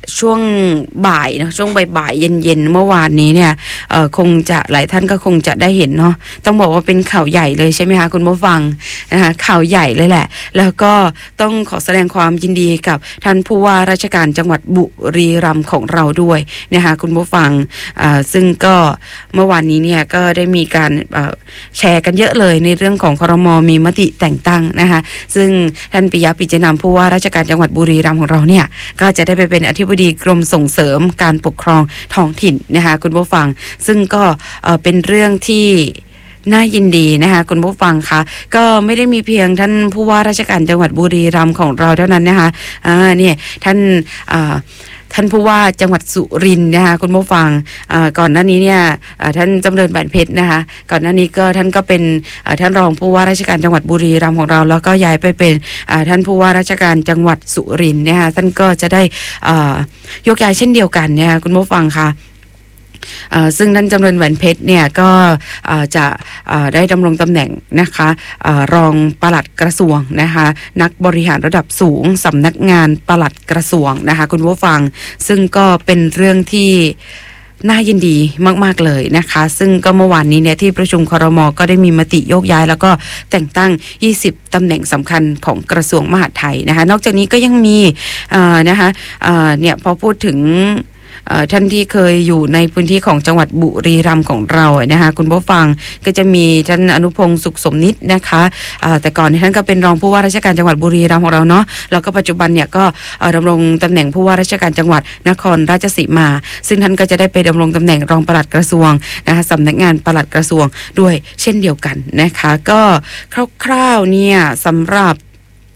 ช่วงบ่ายนะช่วงบ่ายๆเย็นๆเมื่อวานนี้เนี่ยคงจะหลายท่านก็คงจะได้เห็นเนาะต้องบอกว่าเป็นข่าวใหญ่เลยใช่ไหมคะคุณผู้ฟังนะคะข่าวใหญ่เลยแหละแล้วก็ต้องขอแสดงความยินดีกับท่านผู้ว่าราชการจังหวัดบุรีรัมย์ของเราด้วยนะคะคุณผู้ฟังซึ่งก็เมื่อวานนี้เนี่ยก็ได้มีการแชร์กันเยอะเลยในเรื่องของครม.มีมติแต่งตั้งนะคะซึ่งท่านปิยะปิจนามผู้ว่าราชการจังหวัดบุรีรัมย์ของเราเนี่ยก็จะได้ไปเป็นอธิบดีกรมส่งเสริมการปกครองท้องถิ่นนะคะคุณผู้ฟังซึ่งก็เป็นเรื่องที่น่ายินดีนะคะคุณผู้ฟังคะก็ไม่ได้มีเพียงท่านผู้ว่าราชการจังหวัดบุรีรัมย์ของเราเท่านั้นนะคะเนี่ยท่านผู้ว่าจังหวัดสุรินทร์นะคะคุณผู้ฟังก่อนหน้านี้เนี่ยท่านจำเริญบานเพชรนะคะก่อนหน้านี้ก็ท่านก็เป็นท่านรองผู้ว่าราชการจังหวัดบุรีรัมย์ของเราแล้วก็ย้ายไปเป็นท่านผู้ว่าราชการจังหวัดสุรินทร์นะคะท่านก็จะได้ยกย้ายเช่นเดียวกันนะคะคุณผู้ฟังค่ะซึ่งท่านจำเริญแหวนเพชรเนี่ยก็จะได้ดำรงตำแหน่งนะคะรองปลัดกระทรวงนะคะนักบริหารระดับสูงสำนักงานปลัดกระทรวงนะคะคุณผู้ฟังซึ่งก็เป็นเรื่องที่น่ายินดีมากๆเลยนะคะซึ่งก็เมื่อวานนี้เนี่ยที่ประชุมครม.ก็ได้มีมติโยกย้ายแล้วก็แต่งตั้ง20ตำแหน่งสำคัญของกระทรวงมหาดไทยนะคะนอกจากนี้ก็ยังมีนะคะเนี่ยพอพูดถึงท่านที่เคยอยู่ในพื้นที่ของจังหวัดบุรีรัมย์ของเรานะคะคุณผู้ฟังก็จะมีท่านอนุพงศ์สุขสมนิตนะคะแต่ก่อนท่านก็เป็นรองผู้ว่าราชการจังหวัดบุรีรัมย์ของเราเนาะแล้วก็ปัจจุบันเนี่ยก็ดำรงตำแหน่งผู้ว่าราชการจังหวัดนครราชสีมาซึ่งท่านก็จะได้ไปดำรงตำแหน่งรองปลัดกระทรวงนะคะสำนักงานปลัดกระทรวงด้วยเช่นเดียวกันนะคะก็คร่าวๆเนี่ยสำหรับ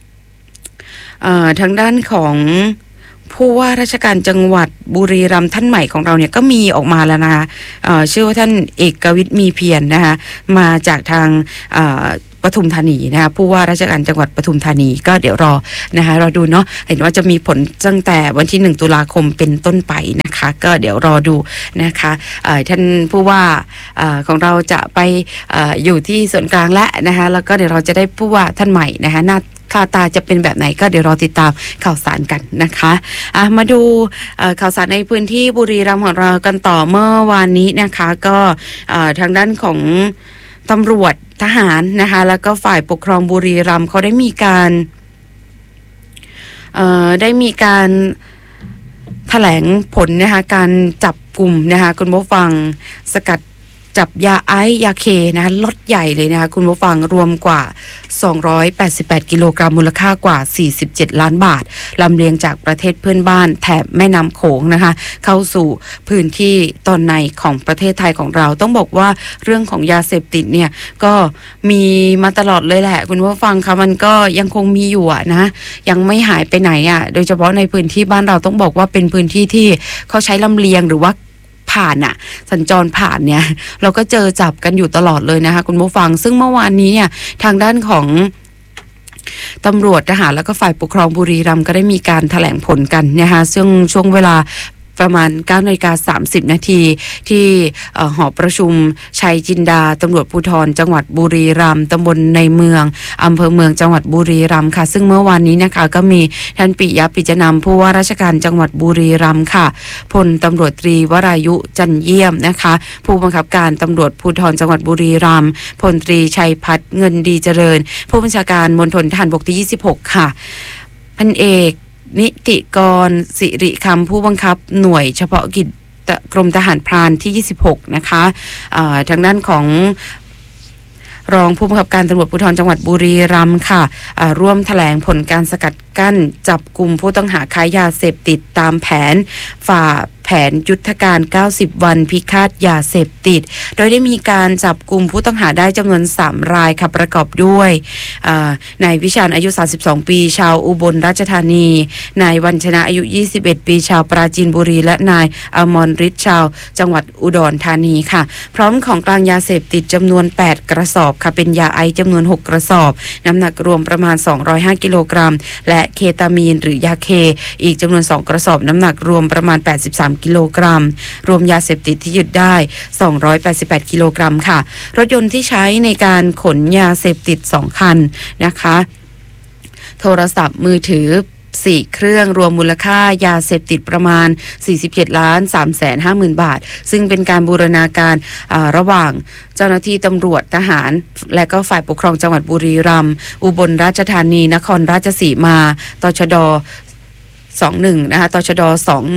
ทางด้านของผู้ว่าราชการจังหวัดบุรีรัมย์ท่านใหม่ของเราเนี่ยก็มีออกมาแล้วนะคะชื่อว่าท่านเอกวิทย์มีเพียรนะคะมาจากทางปทุมธานีนะคะผู้ว่าราชการจังหวัดปทุมธานีก็เดี๋ยวรอนะคะเราดูเนาะเห็นว่าจะมีผลตั้งแต่วันที่1 ตุลาคมเป็นต้นไปนะคะก็เดี๋ยวรอดูนะคะท่านผู้ว่าของเราจะไปอยู่ที่ส่วนกลางและนะคะแล้วก็เดี๋ยวเราจะได้ผู้ว่าท่านใหม่นะคะหน้าตาจะเป็นแบบไหนก็เดี๋ยวรอติดตามข่าวสารกันนะคะมาดูข่าวสารในพื้นที่บุรีรัมย์ของเรากันต่อเมื่อวานนี้นะคะก็ทางด้านของตำรวจทหารนะคะแล้วก็ฝ่ายปกครองบุรีรัมย์เขาได้มีการแถลงผลนะคะการจับกลุ่มนะคะคุณผู้ฟังสกัดจับยาไอซ์ยาเคนะคะล็อตใหญ่เลยนะคะคุณผู้ฟังรวมกว่า288กิโลกรัมมูลค่ากว่า47ล้านบาทลำเลียงจากประเทศเพื่อนบ้านแถบแม่น้ำโขงนะคะเข้าสู่พื้นที่ตอนในของประเทศไทยของเราต้องบอกว่าเรื่องของยาเสพติดเนี่ยก็มีมาตลอดเลยแหละคุณผู้ฟังคะมันก็ยังคงมีอยู่นะยังไม่หายไปไหนโดยเฉพาะในพื้นที่บ้านเราต้องบอกว่าเป็นพื้นที่ที่เขาใช้ลำเลียงหรือว่าผ่านสัญจรผ่านเนี่ยเราก็เจอจับกันอยู่ตลอดเลยนะคะคุณผู้ฟังซึ่งเมื่อวานนี้เนี่ยทางด้านของตำรวจทหารแล้วก็ฝ่ายปกครองบุรีรัมย์ก็ได้มีการแถลงผลกันนะคะซึ่งช่วงเวลาประมาณ 9:30 นาทีที่หอประชุมชัยจินดาตำรวจภูธรจังหวัดบุรีรัมย์ตำบลในเมืองอำเภอเมืองจังหวัดบุรีรัมย์ค่ะซึ่งเมื่อวานนี้นะคะก็มีท่านปิยะปิจนามผู้ว่าราชการจังหวัดบุรีรัมย์ค่ะพลตำรวจตรีวรายุจันเยี่ยมนะคะผู้บังคับการตำรวจภูธรจังหวัดบุรีรัมย์พลตรีชัยพัฒน์เงินดีเจริญผู้บัญชาการมณฑลทหารบกที่26ค่ะพันเอกนิติกรสิริคำผู้บังคับหน่วยเฉพาะกิจกรมทหารพรานที่26นะคะทางด้านของรองผู้บังคับการตำรวจภูธรจังหวัดบุรีรัมย์ค่ะร่วมแถลงผลการสกัดกั้นจับกลุ่มผู้ต้องหาค้ายาเสพติดตามแผนฝ่าแผนยุทธการ90วันพิฆาตยาเสพติดโดยได้มีการจับกลุ่มผู้ต้องหาได้จำนวน3รายค่ะประกอบด้วยนายวิชาญอายุ32ปีชาวอุบลราชธานีนายวัญชนะอายุ21ปีชาวปราจีนบุรีและนายอมรฤทธิ์ชาวจังหวัดอุดรธานีค่ะพร้อมของกลางยาเสพติดจำนวน8กระสอบค่ะเป็นยาไอซ์จำนวน6กระสอบน้ำหนักรวมประมาณ205กิโลกรัมและเคตามีนหรือยาเคอีกจำนวน2กระสอบน้ำหนักรวมประมาณ83กิโลกรัมรวมยาเสพติดที่ยึดได้288กิโลกรัมค่ะรถยนต์ที่ใช้ในการขนยาเสพติด2คันนะคะโทรศัพท์มือถือ 4เครื่องรวมมูลค่ายาเสพติดประมาณ 47,350,000 บาทซึ่งเป็นการบูรณาการระหว่างเจ้าหน้าที่ตำรวจทหารและก็ฝ่ายปกครองจังหวัดบุรีรัมย์อุบลราชธานีนครราชสีมาตชด21นะคะตชด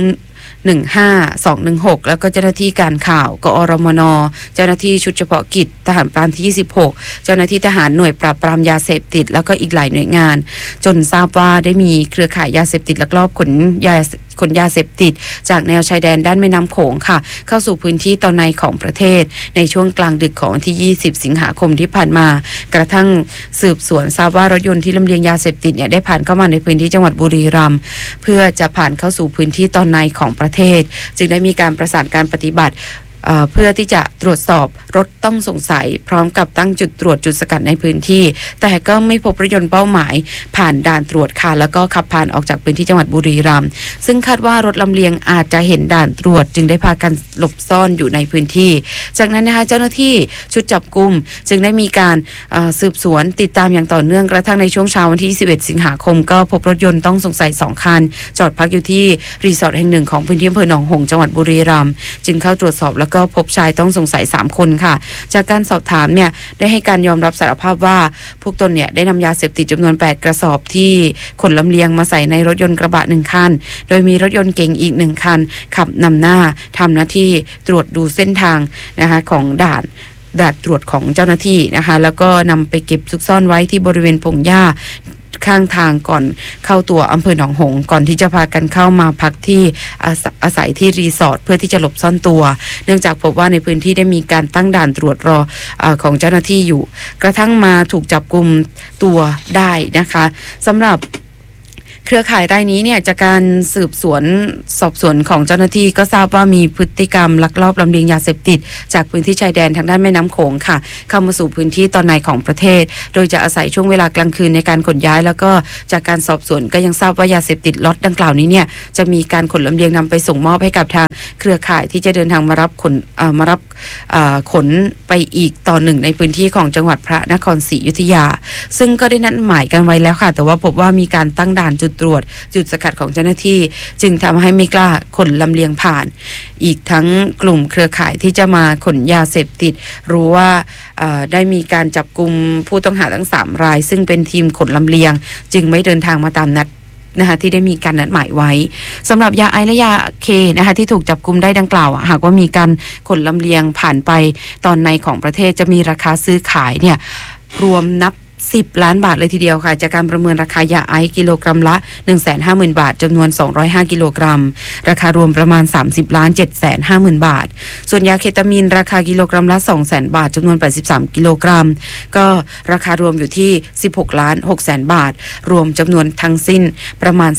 215-216แล้วก็เจ้าหน้าที่การข่าวกอรมนเจ้าหน้าที่ชุดเฉพาะกิจทหารพรานที่26เจ้าหน้าที่ทหารหน่วยปราบปรามยาเสพติดแล้วก็อีกหลายหน่วยงานจนทราบว่าได้มีเครือข่ายยาเสพติดลักลอบขนยาเสพติดจากแนวชายแดนด้านแม่น้ำโขงค่ะเข้าสู่พื้นที่ตอนในของประเทศในช่วงกลางดึกของวันที่20สิงหาคมที่ผ่านมากระทั่งสืบสวนทราบว่ารถยนต์ที่ลำเลียงยาเสพติดเนี่ยได้ผ่านเข้ามาในพื้นที่จังหวัดบุรีรัมย์เพื่อจะผ่านเข้าสู่พื้นที่ตอนในของประเทศจึงได้มีการประสานการปฏิบัติเพื่อที่จะตรวจสอบรถต้องสงสัยพร้อมกับตั้งจุดตรวจจุดสกัดในพื้นที่แต่ก็ไม่พบรถยนต์เป้าหมายผ่านด่านตรวจค่ะแล้วก็ขับผ่านออกจากพื้นที่จังหวัดบุรีรัมย์ซึ่งคาดว่ารถลำเลียงอาจจะเห็นด่านตรวจจึงได้พากันหลบซ่อนอยู่ในพื้นที่จากนั้นนะคะเจ้าหน้าที่ชุดจับกุมจึงได้มีการสืบสวนติดตามอย่างต่อเนื่องกระทั่งในช่วงเช้าวันที่21สิงหาคมก็พบรถยนต์ต้องสงสัย2คันจอดพักอยู่ที่รีสอร์ทแห่งหนึ่งของพื้นที่อำเภอหนองหงส์จังหวัดบุรีรัมย์จึงเข้าตรวจสอบแล้วก็พบชายต้องสงสัย3คนค่ะจากการสอบถามเนี่ยได้ให้การยอมรับสารภาพว่าพวกตนเนี่ยได้นำยาเสพติดจำนวน8กระสอบที่ขนลำเลียงมาใส่ในรถยนต์กระบะ1คันโดยมีรถยนต์เก๋งอีก1คันขับนำหน้าทำหน้าที่ตรวจดูเส้นทางนะคะของด่านตรวจของเจ้าหน้าที่นะคะแล้วก็นำไปเก็บซุกซ่อนไว้ที่บริเวณพงหญ้าข้างทางก่อนเข้าตัวอำเภอหนองหงส์ก่อนที่จะพากันเข้ามาพักที่อาศัยที่รีสอร์ทเพื่อที่จะหลบซ่อนตัวเนื่องจากพบว่าในพื้นที่ได้มีการตั้งด่านตรวจรอของเจ้าหน้าที่อยู่กระทั่งมาถูกจับกุมตัวได้นะคะสำหรับเครือข่ายรายนี้เนี่ยจากการสืบสวนสอบสวนของเจ้าหน้าที่ก็ทราบว่ามีพฤติกรรมลักลอบลำเลียงยาเสพติดจากพื้นที่ชายแดนทางด้านแม่น้ำโขงค่ะเข้ามาสู่พื้นที่ตอนในของประเทศโดยจะอาศัยช่วงเวลากลางคืนในการขนย้ายแล้วก็จากการสอบสวนก็ยังทราบว่ายาเสพติดล็อตดังกล่าวนี้เนี่ยจะมีการขนลำเลียงนำไปส่งมอบให้กับทางเครือข่ายที่จะเดินทางมารับขนไปอีกต่อหนึ่งในพื้นที่ของจังหวัดพระนครศรีอยุธยาซึ่งก็ได้นัดหมายกันไว้แล้วค่ะแต่ว่าพบว่ามีการตั้งด่านจุดตรวจจุดสกัดของเจ้าหน้าที่จึงทำให้ไม่กล้าขนลำเลียงผ่านอีกทั้งกลุ่มเครือข่ายที่จะมาขนยาเสพติดรู้ว่าได้มีการจับกุมผู้ต้องหาทั้ง3รายซึ่งเป็นทีมขนลำเลียงจึงไม่เดินทางมาตามนัดนะคะที่ได้มีการนัดหมายไว้สำหรับยาไอซ์และยาเคนะคะที่ถูกจับกุมได้ดังกล่าวหากว่ามีการขนลำเลียงผ่านไปตอนในของประเทศจะมีราคาซื้อขายเนี่ยรวมนับ10 ล้านบาทเลยทีเดียวค่ะจากการประเมินราคายาไอซ์กิโลกรัมละ 150,000 บาทจำนวน205กิโลกรัมราคารวมประมาณ30,750,000 บาทส่วนยาเคตามีนราคากิโลกรัมละ 200,000 บาทจำนวน83กิโลกรัมก็ราคารวมอยู่ที่16,600,000 บาทรวมจำนวนทั้งสิ้นประมาณ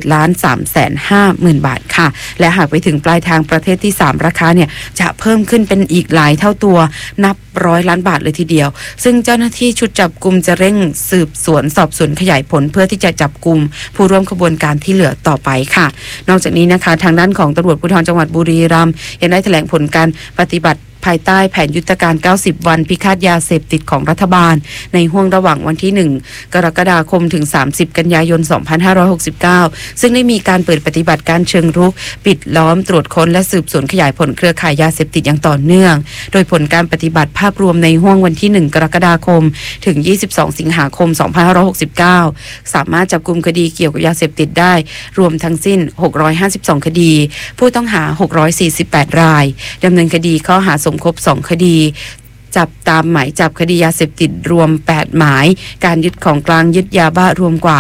47,350,000 บาทค่ะและหากไปถึงปลายทางประเทศที่3ราคาเนี่ยจะเพิ่มขึ้นเป็นอีกหลายเท่าตัวนับ100 ล้านบาทเลยทีเดียวซึ่งเจ้าหน้าที่ชุดจับกุมจะเร่งสืบสวนสอบสวนขยายผลเพื่อที่จะจับกุมผู้ร่วมขบวนการที่เหลือต่อไปค่ะนอกจากนี้นะคะทางด้านของตำรวจภูธรจังหวัดบุรีรัมย์ยังได้แถลงผลการปฏิบัติภายใต้แผนยุทธการ90วันพิฆาตยาเสพติดของรัฐบาลในห้วงระหว่างวันที่1กรกฎาคมถึง30กันยายน2569ซึ่งได้มีการเปิดปฏิบัติการเชิงรุกปิดล้อมตรวจค้นและสืบสวนขยายผลเครือข่ายยาเสพติดอย่างต่อเนื่องโดยผลการปฏิบัติภาพรวมในห้วงวันที่1กรกฎาคมถึง22สิงหาคม2569สามารถจับกุมคดีเกี่ยวกับยาเสพติดได้รวมทั้งสิ้น652คดีผู้ต้องหา648รายดำเนินคดีข้อหาสมคบ2คดีจับตามหมายจับคดียาเสพติดรวม8หมายการยึดของกลางยึดยาบ้ารวมกว่า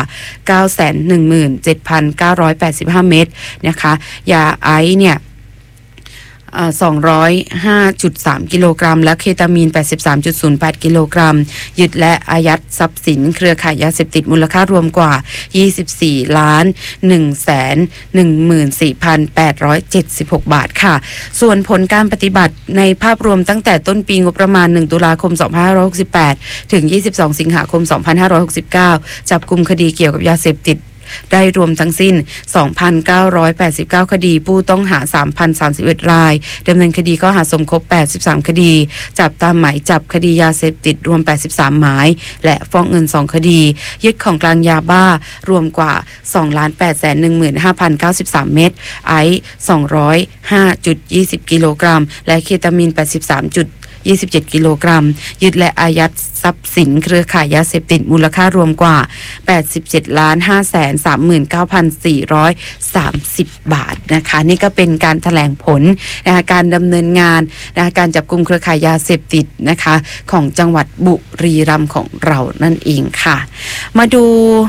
917,985 เม็ดนะคะยาไอซ์เนี่ย205.3 กิโลกรัมและเคตามีน 83.08 กิโลกรัมยึดและอายัดทรัพย์สินเครือข่ายยาเสพติดมูลค่ารวมกว่า24,114,876 บาทค่ะส่วนผลการปฏิบัติในภาพรวมตั้งแต่ต้นปีงบประมาณ1ตุลาคม2568ถึง22สิงหาคม2569จับกุมคดีเกี่ยวกับยาเสพติดได้รวมทั้งสิ้น 2,989 คดีผู้ต้องหา 3,031 รายดำเนินคดีข้อหาสมคบ83 คดีจับตามหมายจับคดียาเสพติดรวม83 หมายและฟ้องเงิน2 คดียึดของกลางยาบ้ารวมกว่า 2,815,093 เม็ดไอซ์ 205.20 กิโลกรัมและเคตามีน 83.27 กิโลกรัมยึดและอายัดทรัพย์สินเครือข่ายยาเสพติดมูลค่ารวมกว่า 87,539,430 บาทนะคะนี่ก็เป็นการแถลงผลนะคะการดำเนินงานนะคะการจับกุมเครือข่ายยาเสพติดนะคะของจังหวัดบุรีรัมย์ของเรานั่นเองค่ะมาดู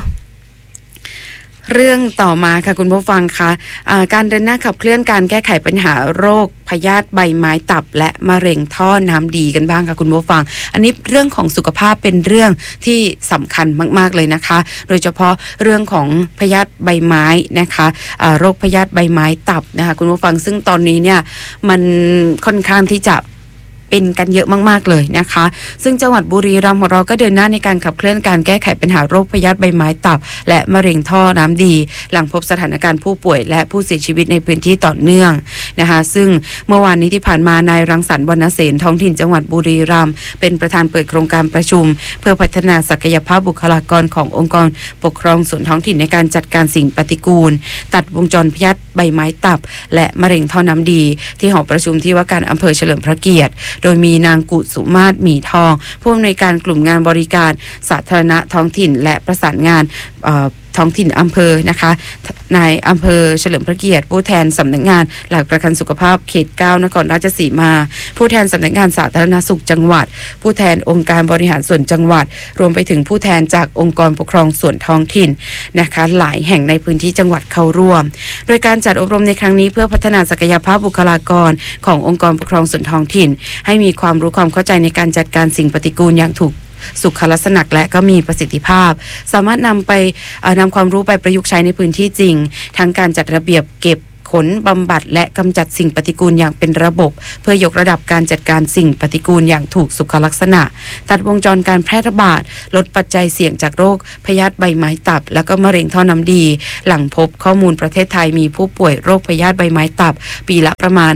เรื่องต่อมาค่ะคุณผู้ฟังคะการเดินหน้าขับเคลื่อนการแก้ไขปัญหาโรคพยาธิใบไม้ตับและมะเร็งท่อน้ำดีกันบ้างค่ะคุณผู้ฟังอันนี้เรื่องของสุขภาพเป็นเรื่องที่สำคัญมากๆเลยนะคะโดยเฉพาะเรื่องของพยาธิใบไม้นะคะโรคพยาธิใบไม้ตับนะคะคุณผู้ฟังซึ่งตอนนี้เนี่ยมันค่อนข้างที่จะเป็นกันเยอะมากๆเลยนะคะซึ่งจังหวัดบุรีรัมย์ของเราก็เดินหน้าในการขับเคลื่อนการแก้ไขปัญหาโรคพยาธิใบไม้ตับและมะเร็งท่อน้ำดีหลังพบสถานการณ์ผู้ป่วยและผู้เสียชีวิตในพื้นที่ต่อเนื่องนะคะซึ่งเมื่อวานนี้ที่ผ่านมานายรังสรรค์วรรณเสนท้องถิ่นจังหวัดบุรีรัมย์เป็นประธานเปิดโครงการประชุมเพื่อพัฒนาศักยภาพบุคลากรขององค์กรปกครองส่วนท้องถิ่นในการจัดการสิ่งปฏิกูลตัดวงจรพยาธิใบไม้ตับและมะเร็งท่อน้ำดีที่หอประชุมที่ว่าการอำเภอเฉลิมพระเกียรติโดยมีนางกุสุมาศหมีทองผู้อำนวยการกลุ่มงานบริการสาธารณะท้องถิ่นและประสานงานท้องถิ่นอำเภอนะคะนายอำเภอเฉลิมพระเกียรติผู้แทนสำนักงานหลักประกันสุขภาพเขต 9 นครราชสีมาผู้แทนสำนักงานสาธารณสุขจังหวัดผู้แทนองค์การบริหารส่วนจังหวัดรวมไปถึงผู้แทนจากองค์กรปกครองส่วนท้องถิ่นนะคะหลายแห่งในพื้นที่จังหวัดเข้าร่วมโดยการจัดอบรมในครั้งนี้เพื่อพัฒนาศักยภาพบุคลากรขององค์กรปกครองส่วนท้องถิ่นให้มีความรู้ความเข้าใจในการจัดการสิ่งปฏิกูลอย่างถูกสุขลักษณะและก็มีประสิทธิภาพสามารถนำความรู้ไปประยุกต์ใช้ในพื้นที่จริงทั้งการจัดระเบียบเก็บขนบำบัดและกำจัดสิ่งปฏิกูลอย่างเป็นระบบเพื่อยกระดับการจัดการสิ่งปฏิกูลอย่างถูกสุขลักษณะตัดวงจรการแพร่ระบาดลดปัจจัยเสี่ยงจากโรคพยาธิใบไม้ตับและก็มะเร็งท่อน้ำดีหลังพบข้อมูลประเทศไทยมีผู้ป่วยโรคพยาธิใบไม้ตับปีละประมาณ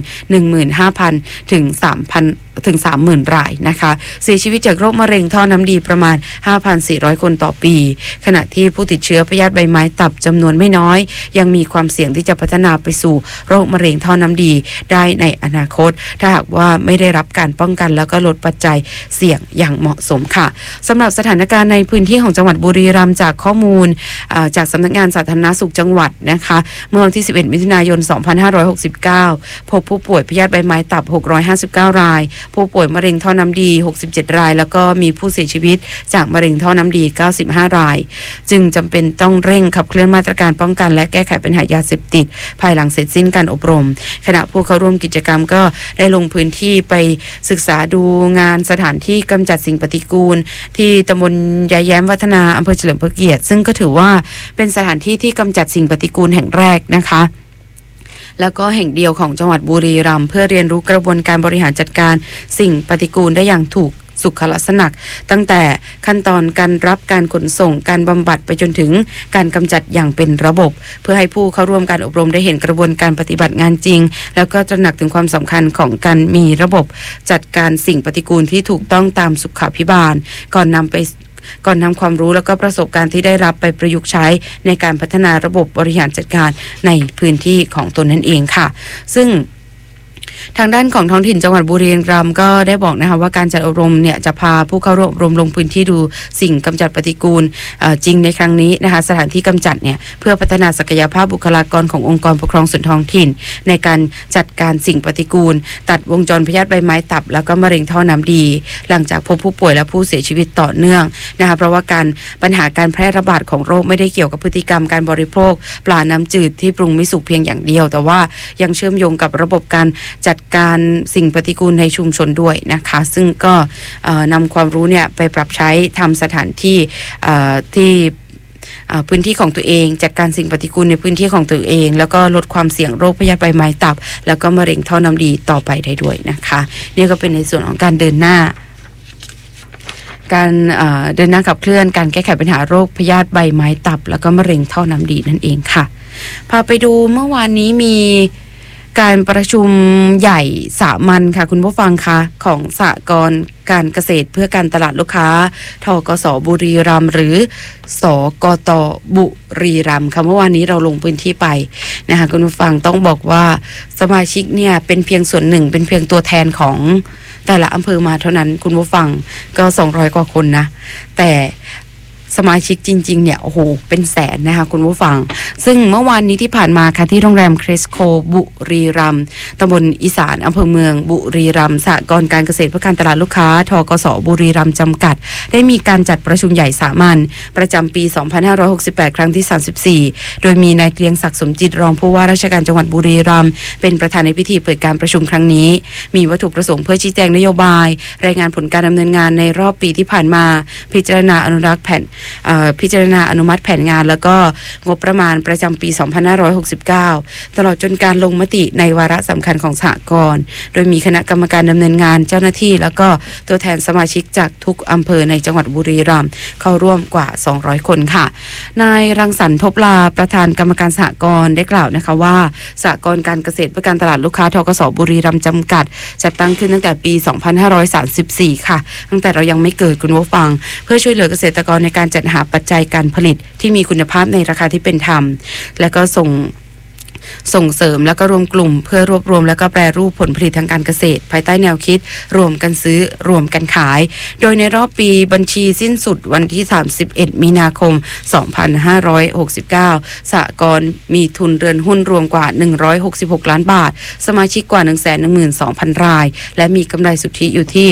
15,000 ถึง 30,000 รายนะคะเสียชีวิตจากโรคมะเร็งท่อน้ำดีประมาณ 5,400 คนต่อปีขณะที่ผู้ติดเชื้อพยาธิใบไม้ตับจำนวนไม่น้อยยังมีความเสี่ยงที่จะพัฒนาไปสู่โรคมะเร็งท่อน้ำดีได้ในอนาคตถ้าหากว่าไม่ได้รับการป้องกันแล้วก็ลดปัจจัยเสี่ยงอย่างเหมาะสมค่ะสำหรับสถานการณ์ในพื้นที่ของจังหวัดบุรีรัมย์จากข้อมูลจากสำนักงานสาธารณสุขจังหวัดนะคะเมื่อวันที่ 11 มิถุนายน 2569 พบผู้ป่วยพยาธิใบไม้ตับ 659 รายผู้ป่วยมะเร็งท่อน้ำดี67 รายแล้วก็มีผู้เสียชีวิตจากมะเร็งท่อน้ำดี95 รายจึงจำเป็นต้องเร่งขับเคลื่อนมาตรการป้องกันและแก้ไขปัญหายาเสพติดภายหลังเสร็จสิ้นการอบรมขณะผู้เข้าร่วมกิจกรรมก็ได้ลงพื้นที่ไปศึกษาดูงานสถานที่กำจัดสิ่งปฏิกูลที่ตำบลยายแย้มวัฒนาอำเภอเฉลิมพระเกียรติซึ่งก็ถือว่าเป็นสถานที่ที่กำจัดสิ่งปฏิกูลแห่งแรกนะคะแล้วก็แห่งเดียวของจังหวัดบุรีรัมย์เพื่อเรียนรู้กระบวนการบริหารจัดการสิ่งปฏิกูลได้อย่างถูกสุขลักษณะตั้งแต่ขั้นตอนการรับการขนส่งการบำบัดไปจนถึงการกำจัดอย่างเป็นระบบเพื่อให้ผู้เข้าร่วมการอบรมได้เห็นกระบวนการปฏิบัติงานจริงแล้วก็ตระหนักถึงความสำคัญของการมีระบบจัดการสิ่งปฏิกูลที่ถูกต้องตามสุขาภิบาลก่อนนำความรู้แล้วก็ประสบการณ์ที่ได้รับไปประยุกต์ใช้ในการพัฒนาระบบบริหารจัดการในพื้นที่ของตนนั่นเองค่ะซึ่งทางด้านของท้องถิ่นจังหวัดบุรีรัมย์ก็ได้บอกนะคะว่าการจัดอบรมเนี่ยจะพาผู้เข้าร่วมอบรมลงพื้นที่ดูสิ่งกำจัดปฏิกูลจริงในครั้งนี้นะคะสถานที่กำจัดเนี่ยเพื่อพัฒนาศักยภาพบุคลากรขององค์กรปกครองส่วนท้องถิ่นในการจัดการสิ่งปฏิกูลตัดวงจรพยาธิใบไม้ตับแล้วก็มะเร็งท่อน้ำดีหลังจากพบผู้ป่วยและผู้เสียชีวิตต่อเนื่องนะคะเพราะว่าปัญหาการแพร่ระบาดของโรคไม่ได้เกี่ยวกับพฤติกรรมการบริโภคปลาน้ำจืดที่ปรุงไม่สุกเพียงอย่างเดียวแต่ว่ายังเชื่อมโยงกับระบบการจัดการสิ่งปฏิกูลในชุมชนด้วยนะคะซึ่งก็นำความรู้เนี่ยไปปรับใช้ทำสถานที่ที่พื้นที่ของตัวเองจัดการสิ่งปฏิกูลในพื้นที่ของตัวเองแล้วก็ลดความเสี่ยงโรคพยาธิใบไม้ตับแล้วก็มะเร็งท่อน้ำดีต่อไปได้ด้วยนะคะนี่ก็เป็นในส่วนของการเดินหน้าการเดินหน้าขับเคลื่อนการแก้ไขปัญหาโรคพยาธิใบไม้ตับแล้วก็มะเร็งท่อน้ำดีนั่นเองค่ะพาไปดูเมื่อวานนี้มีการประชุมใหญ่สามัญค่ะคุณผู้ฟังคะของสหกรณ์การเกษตรเพื่อการตลาดลูกค้าทกส.บุรีรัมย์หรือสกต.บุรีรัมย์ค่ะเมื่อวานนี้เราลงพื้นที่ไปนะคะคุณผู้ฟังต้องบอกว่าสมาชิกเนี่ยเป็นเพียงส่วนหนึ่งเป็นเพียงตัวแทนของแต่ละอำเภอมาเท่านั้นคุณผู้ฟังก็200กว่าคนนะแต่สมาชิกจริงๆเนี่ยโอ้โหเป็นแสนนะคะคุณผู้ฟังซึ่งเมื่อวานนี้ที่ผ่านมาค่ะที่โรงแรมเครสโคบุรีรัมย์ตำบลอีสานอำเภอเมืองบุรีรัมย์สหกรณ์การเกษตรเพื่อการตลาดลูกค้าทกส.บุรีรัมย์จำกัดได้มีการจัดประชุมใหญ่สามัญประจำปี 2568 ครั้งที่ 34โดยมีนายเกรียงศักดิ์สมจิตรองผู้ว่าราชการจังหวัดบุรีรัมย์เป็นประธานในพิธีเปิดการประชุมครั้งนี้มีวัตถุประสงค์เพื่อชี้แจงนโยบายรายงานผลการดำเนินงานในรอบปีที่ผ่านมาพิจารณาอนุมัติแผนงานแล้วก็งบประมาณประจำปี 2569 ตลอดจนการลงมติในวาระสำคัญของสหกรณ์โดยมีคณะกรรมการดำเนินงานเจ้าหน้าที่แล้วก็ตัวแทนสมาชิกจากทุกอำเภอในจังหวัดบุรีรัมย์เข้าร่วมกว่า200คนค่ะนายรังสรรค์ทบลาประธานกรรมการสหกรณ์ได้กล่าวนะคะว่าสหกรณ์การเกษตรเพื่อการตลาดลูกค้าทกส.บุรีรัมย์จำกัดจัดตั้งขึ้นตั้งแต่ปี 2534 ค่ะตั้งแต่เรายังไม่เกิดคุณผู้ฟังเพื่อช่วยเหลือเกษตรกรในการจัดหาปัจจัยการผลิตที่มีคุณภาพในราคาที่เป็นธรรมและก็ส่งเสริมแล้วก็รวมกลุ่มเพื่อรวบรวมแล้วก็แปรรูปผลผลิตทางการเกษตรภายใต้แนวคิดรวมกันซื้อรวมกันขายโดยในรอบปีบัญชีสิ้นสุดวันที่31มีนาคม2569สหกรณ์มีทุนเรือนหุ้นรวมกว่า166ล้านบาทสมาชิกกว่า 112,000 รายและมีกำไรสุทธิอยู่ที่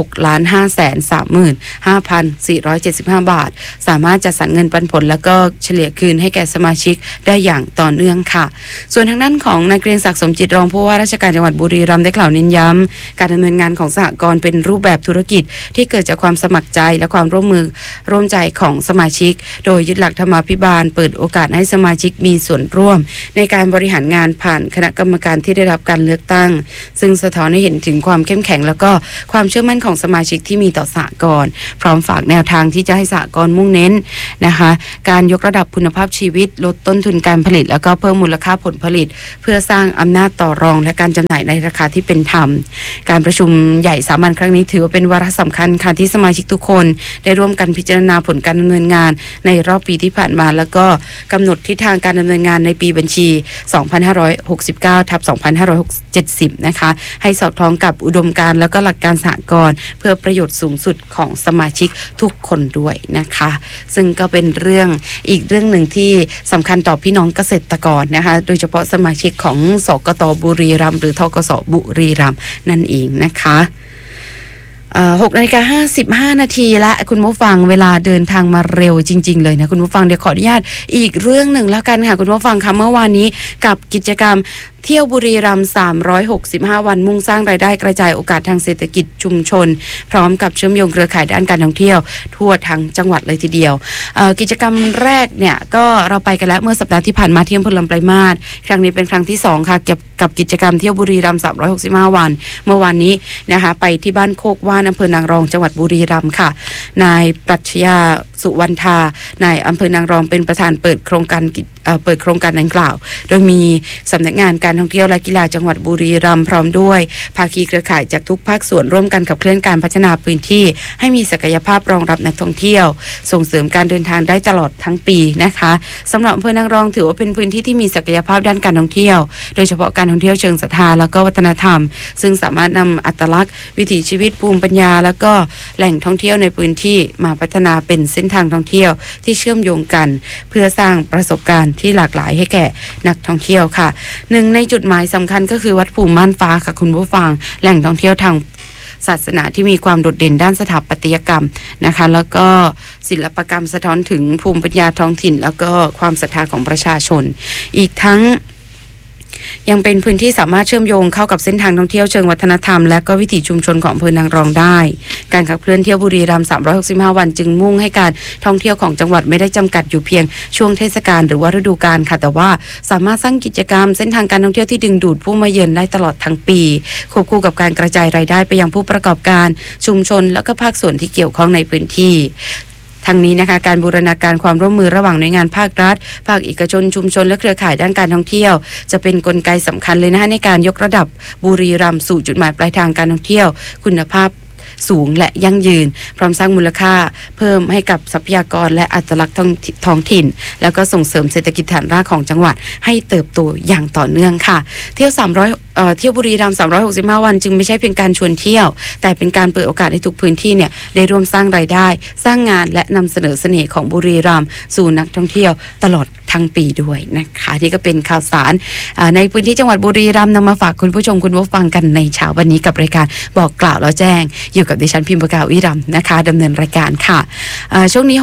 6,535,475 บาทสามารถจัดสรรเงินปันผลแล้วก็เฉลี่ยคืนให้แก่สมาชิกได้อย่างต่อเนื่องค่ะส่วนทางด้านของนายเกรียงศักดิ์สมจิตรองผู้ว่าราชการจังหวัดบุรีรัมย์ได้กล่าวเน้นย้ำการดำเนินงานของสหกรณ์เป็นรูปแบบธุรกิจที่เกิดจากความสมัครใจและความร่วมใจของสมาชิกโดยยึดหลักธรรมาภิบาลเปิดโอกาสให้สมาชิกมีส่วนร่วมในการบริหารงานผ่านคณะกรรมการที่ได้รับการเลือกตั้งซึ่งสะท้อนให้เห็นถึงความเข้มแข็งแล้วก็ความเชื่อมั่นของสมาชิกที่มีต่อสหกรณ์พร้อมฝากแนวทางที่จะให้สหกรณ์มุ่งเน้นนะคะการยกระดับคุณภาพชีวิตลดต้นทุนการผลิตแล้วก็เพิ่มมูลค่าผลผลิตเพื่อสร้างอำนาจต่อรองและการจำหน่ายในราคาที่เป็นธรรมการประชุมใหญ่สามัญครั้งนี้ถือว่าเป็นวาระสำคัญค่ะที่สมาชิกทุกคนได้ร่วมกันพิจารณาผลการดำเนินงานในรอบปีที่ผ่านมาแล้วก็กำหนดทิศทางการดำเนินงานในปีบัญชี 2569/2570 นะคะให้สอดคล้องกับอุดมการณ์แล้วก็หลักการสหกรณ์เพื่อประโยชน์สูงสุดของสมาชิกทุกคนด้วยนะคะซึ่งก็เป็นอีกเรื่องหนึ่งที่สำคัญต่อพี่น้องเกษตรกรนะคะโดยเฉพาะสมาชิกของสกต.บุรีรัมย์หรือทกส.บุรีรัมย์นั่นเองนะคะ6:55 นาทีและคุณผู้ฟังเวลาเดินทางมาเร็วจริงๆเลยนะคุณผู้ฟังเดี๋ยวขออนุญาตอีกเรื่องหนึ่งแล้วกันค่ะคุณผู้ฟังค่ะเมื่อวานนี้กับกิจกรรมเที่ยวบุรีรัมย์365วันมุ่งสร้างรายได้กระจายโอกาสทางเศรษฐกิจชุมชนพร้อมกับเชื่อมโยงเครือข่ายด้านการท่องเที่ยวทั่วทั้งจังหวัดเลยทีเดียวกิจกรรมแรกเนี่ยก็เราไปกันแล้วเมื่อสัปดาห์ที่ผ่านมาที่อำเภอลำปลายมาศครั้งนี้เป็นครั้งที่2ค่ะกับกิจกรรมเที่ยวบุรีรัมย์365วันเมื่อวานนี้นะคะไปที่บ้านโคกว่านอำเภอนางรองจังหวัดบุรีรัมย์ค่ะนายปรัชญาสุวรรณธานายอำเภอนางรองเป็นประธานเปิดโครงการดังกล่าวโดยมีสำนักงานการท่องเที่ยวและกีฬาจังหวัดบุรีรัมย์พร้อมด้วยภาคีเครือข่ายจากทุกภาคส่วนร่วมกันขับเคลื่อนการพัฒนาพื้นที่ให้มีศักยภาพรองรับนักท่องเที่ยวส่งเสริมการเดินทางได้ตลอดทั้งปีนะคะสำหรับอำเภอนางรองถือว่าเป็นพื้นที่ที่มีศักยภาพด้านการท่องเที่ยวโดยเฉพาะการท่องเที่ยวเชิงศรัทธาแล้วก็วัฒนธรรมซึ่งสามารถนำอัตลักษณ์วิถีชีวิตภูมิปัญญาแล้วก็แหล่งท่องเที่ยวในพื้นที่มาพัฒนาเป็นเส้นทางท่องเที่ยวที่เชื่อมโยงกันเพื่อสร้างประสบการณ์ที่หลากหลายให้แก่นักท่องเที่ยวค่ะหนึ่งในจุดหมายสำคัญก็คือวัดภูมิม่านฟ้าค่ะคุณผู้ฟังแหล่งท่องเที่ยวทางศาสนาที่มีความโดดเด่นด้านสถาปัตยกรรมนะคะแล้วก็ศิลปกรรมสะท้อนถึงภูมิปัญญาท้องถิ่นแล้วก็ความศรัทธาของประชาชนอีกทั้งยังเป็นพื้นที่สามารถเชื่อมโยงเข้ากับเส้นทางท่องเที่ยวเชิงวัฒนธรรมและก็วิถีชุมชนของอำเภอนางรองได้การขับเคลื่อนเที่ยวบุรีรัมย์365 วันจึงมุ่งให้การท่องเที่ยวของจังหวัดไม่ได้จำกัดอยู่เพียงช่วงเทศกาลหรือว่าฤดูกาลค่ะแต่ว่าสามารถสร้างกิจกรรมเส้นทางการท่องเที่ยวที่ดึงดูดผู้มาเยือนได้ตลอดทั้งปีควบคู่กับการกระจายรายได้ไปยังผู้ประกอบการชุมชนและก็ภาคส่วนที่เกี่ยวข้องในพื้นที่ทั้งนี้นะคะการบูรณาการความร่วมมือระหว่างหน่วยงานภาครัฐภาคเอกชนชุมชนและเครือข่ายด้านการท่องเที่ยวจะเป็นกลไกสำคัญเลยนะคะในการยกระดับบุรีรัมย์สู่จุดหมายปลายทางการท่องเที่ยวคุณภาพสูงและยั่งยืนพร้อมสร้างมูลค่าเพิ่มให้กับทรัพยากรและอัตลักษณ์ท้องถิ่นแล้วก็ส่งเสริมเศรษฐกิจฐานรากของจังหวัดให้เติบโตอย่างต่อเนื่องค่ะเที่ยวบุรีรัมย์365 วันจึงไม่ใช่เพียงการชวนเที่ยวแต่เป็นการเปิดโอกาสให้ทุกพื้นที่เนี่ยได้ร่วมสร้างรายได้สร้างงานและนำเสนอเสน่ห์ของบุรีรัมย์สู่นักท่องเที่ยวตลอดทั้งปีด้วยนะคะที่ก็เป็นข่าวสารในพื้นที่จังหวัดบุรีรัมย์นำมาฝากคุณผู้ชมคุณผู้ฟังกันในเช้าวันนี้กับรายการบอกกล่าวแล้วแจ้งอยู่กับดิฉันพิมพ์ประกาศวิรัมย์นะคะดำเนินรายการค่ะช่วงนี้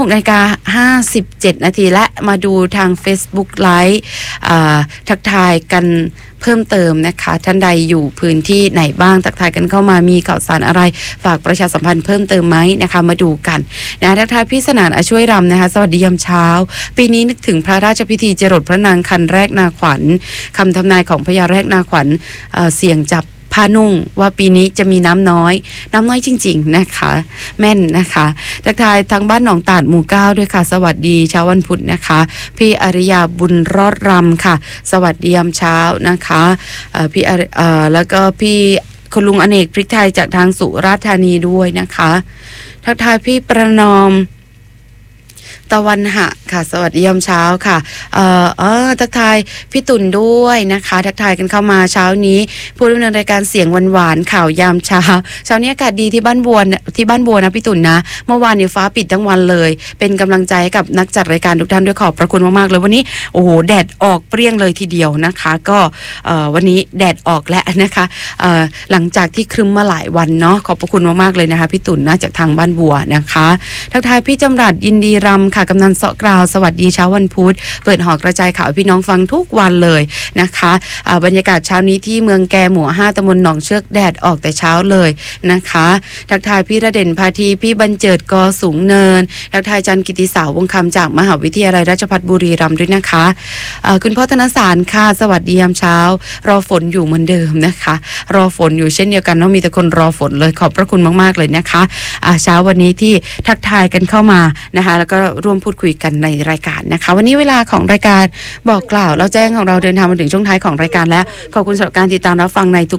6:57 นาทีและมาดูทาง Facebook Live ทักทายกันเพิ่มเติมนะคะท่านใดอยู่พื้นที่ไหนบ้างทักทายกันเข้ามามีข่าวสารอะไรฝากประชาสัมพันธ์เพิ่มเติมไหมนะคะมาดูกันนะทักทายพี่สนานช่วยรำนะคะสวัสดียามเช้าปีนี้นึกถึงพระราชพิธีจรดพระนางคันแรกนาขวัญคำทำนายของพญาแรกนาขวัญเสี่ยงจับผ้านุ่งว่าปีนี้จะมีน้ำน้อยจริงๆนะคะแม่นนะคะทักทายทางบ้านหนองตาดหมู่ 9ด้วยค่ะสวัสดีเช้าวันพุธนะคะพี่อริยาบุญรอดรำค่ะสวัสดียามเช้านะคะพี่แล้วก็พี่คุณลุงอเนกพริกไทยจากทางสุราษฎร์ธานีด้วยนะคะทักทายพี่ประนอมตะวันหะค่ะสวัสดียามเช้าค่ะทักทายพี่ตุ่นด้วยนะคะทักทายกันเข้ามาเช้านี้ผู้ดำเนินรายการเสียงหวานๆข่าวยามเช้านี้อากาศดีที่บ้านบัวนะพี่ตุ่นนะเมื่อวานนี้ฟ้าปิดทั้งวันเลยเป็นกำลังใจให้กับนักจัดรายการทุกท่านด้วยขอบพระคุณมากๆเลยวันนี้โอ้โหแดดออกเปรี้ยงเลยทีเดียวนะคะก็วันนี้แดดออกแล้วนะคะหลังจากที่ครึ้มมาหลายวันเนาะขอบพระคุณมากๆเลยนะคะพี่ตุ่นนะจากทางบ้านบัวนะคะทักทายพี่จำรัดยินดีรำกำนันเสาะกราวสวัสดีเช้าวันพุธเปิดหอกระจายข่าวพี่น้องฟังทุกวันเลยนะคะบรรยากาศเช้านี้ที่เมืองแกหมู่ 5 ตำบลหนองเชือกแดดออกแต่เช้าเลยนะคะทักทายพี่ระเด่นพาทีพี่บรรเจิดกอสูงเนินทักทายจันกิติสาววงคำจากมหาวิทยาลัยราชภัฏบุรีรัมย์ด้วยนะคะคุณพ่อธนสารค่ะสวัสดียามเช้ารอฝนอยู่เหมือนเดิมนะคะรอฝนอยู่เช่นเดียวกันเนาะมีแต่คนรอฝนเลยขอบพระคุณมากๆเลยนะคะเช้าวันนี้ที่ทักทายกันเข้ามานะคะแล้วก็ร่วมพูดคุยกันในรายการนะคะวันนี้เวลาของรายการบอกกล่าวแล้วแจ้งของเราเดินทางมาถึงช่วงท้ายของรายการแล้วขอบคุณสำหรับการติดตามรับฟังในทุก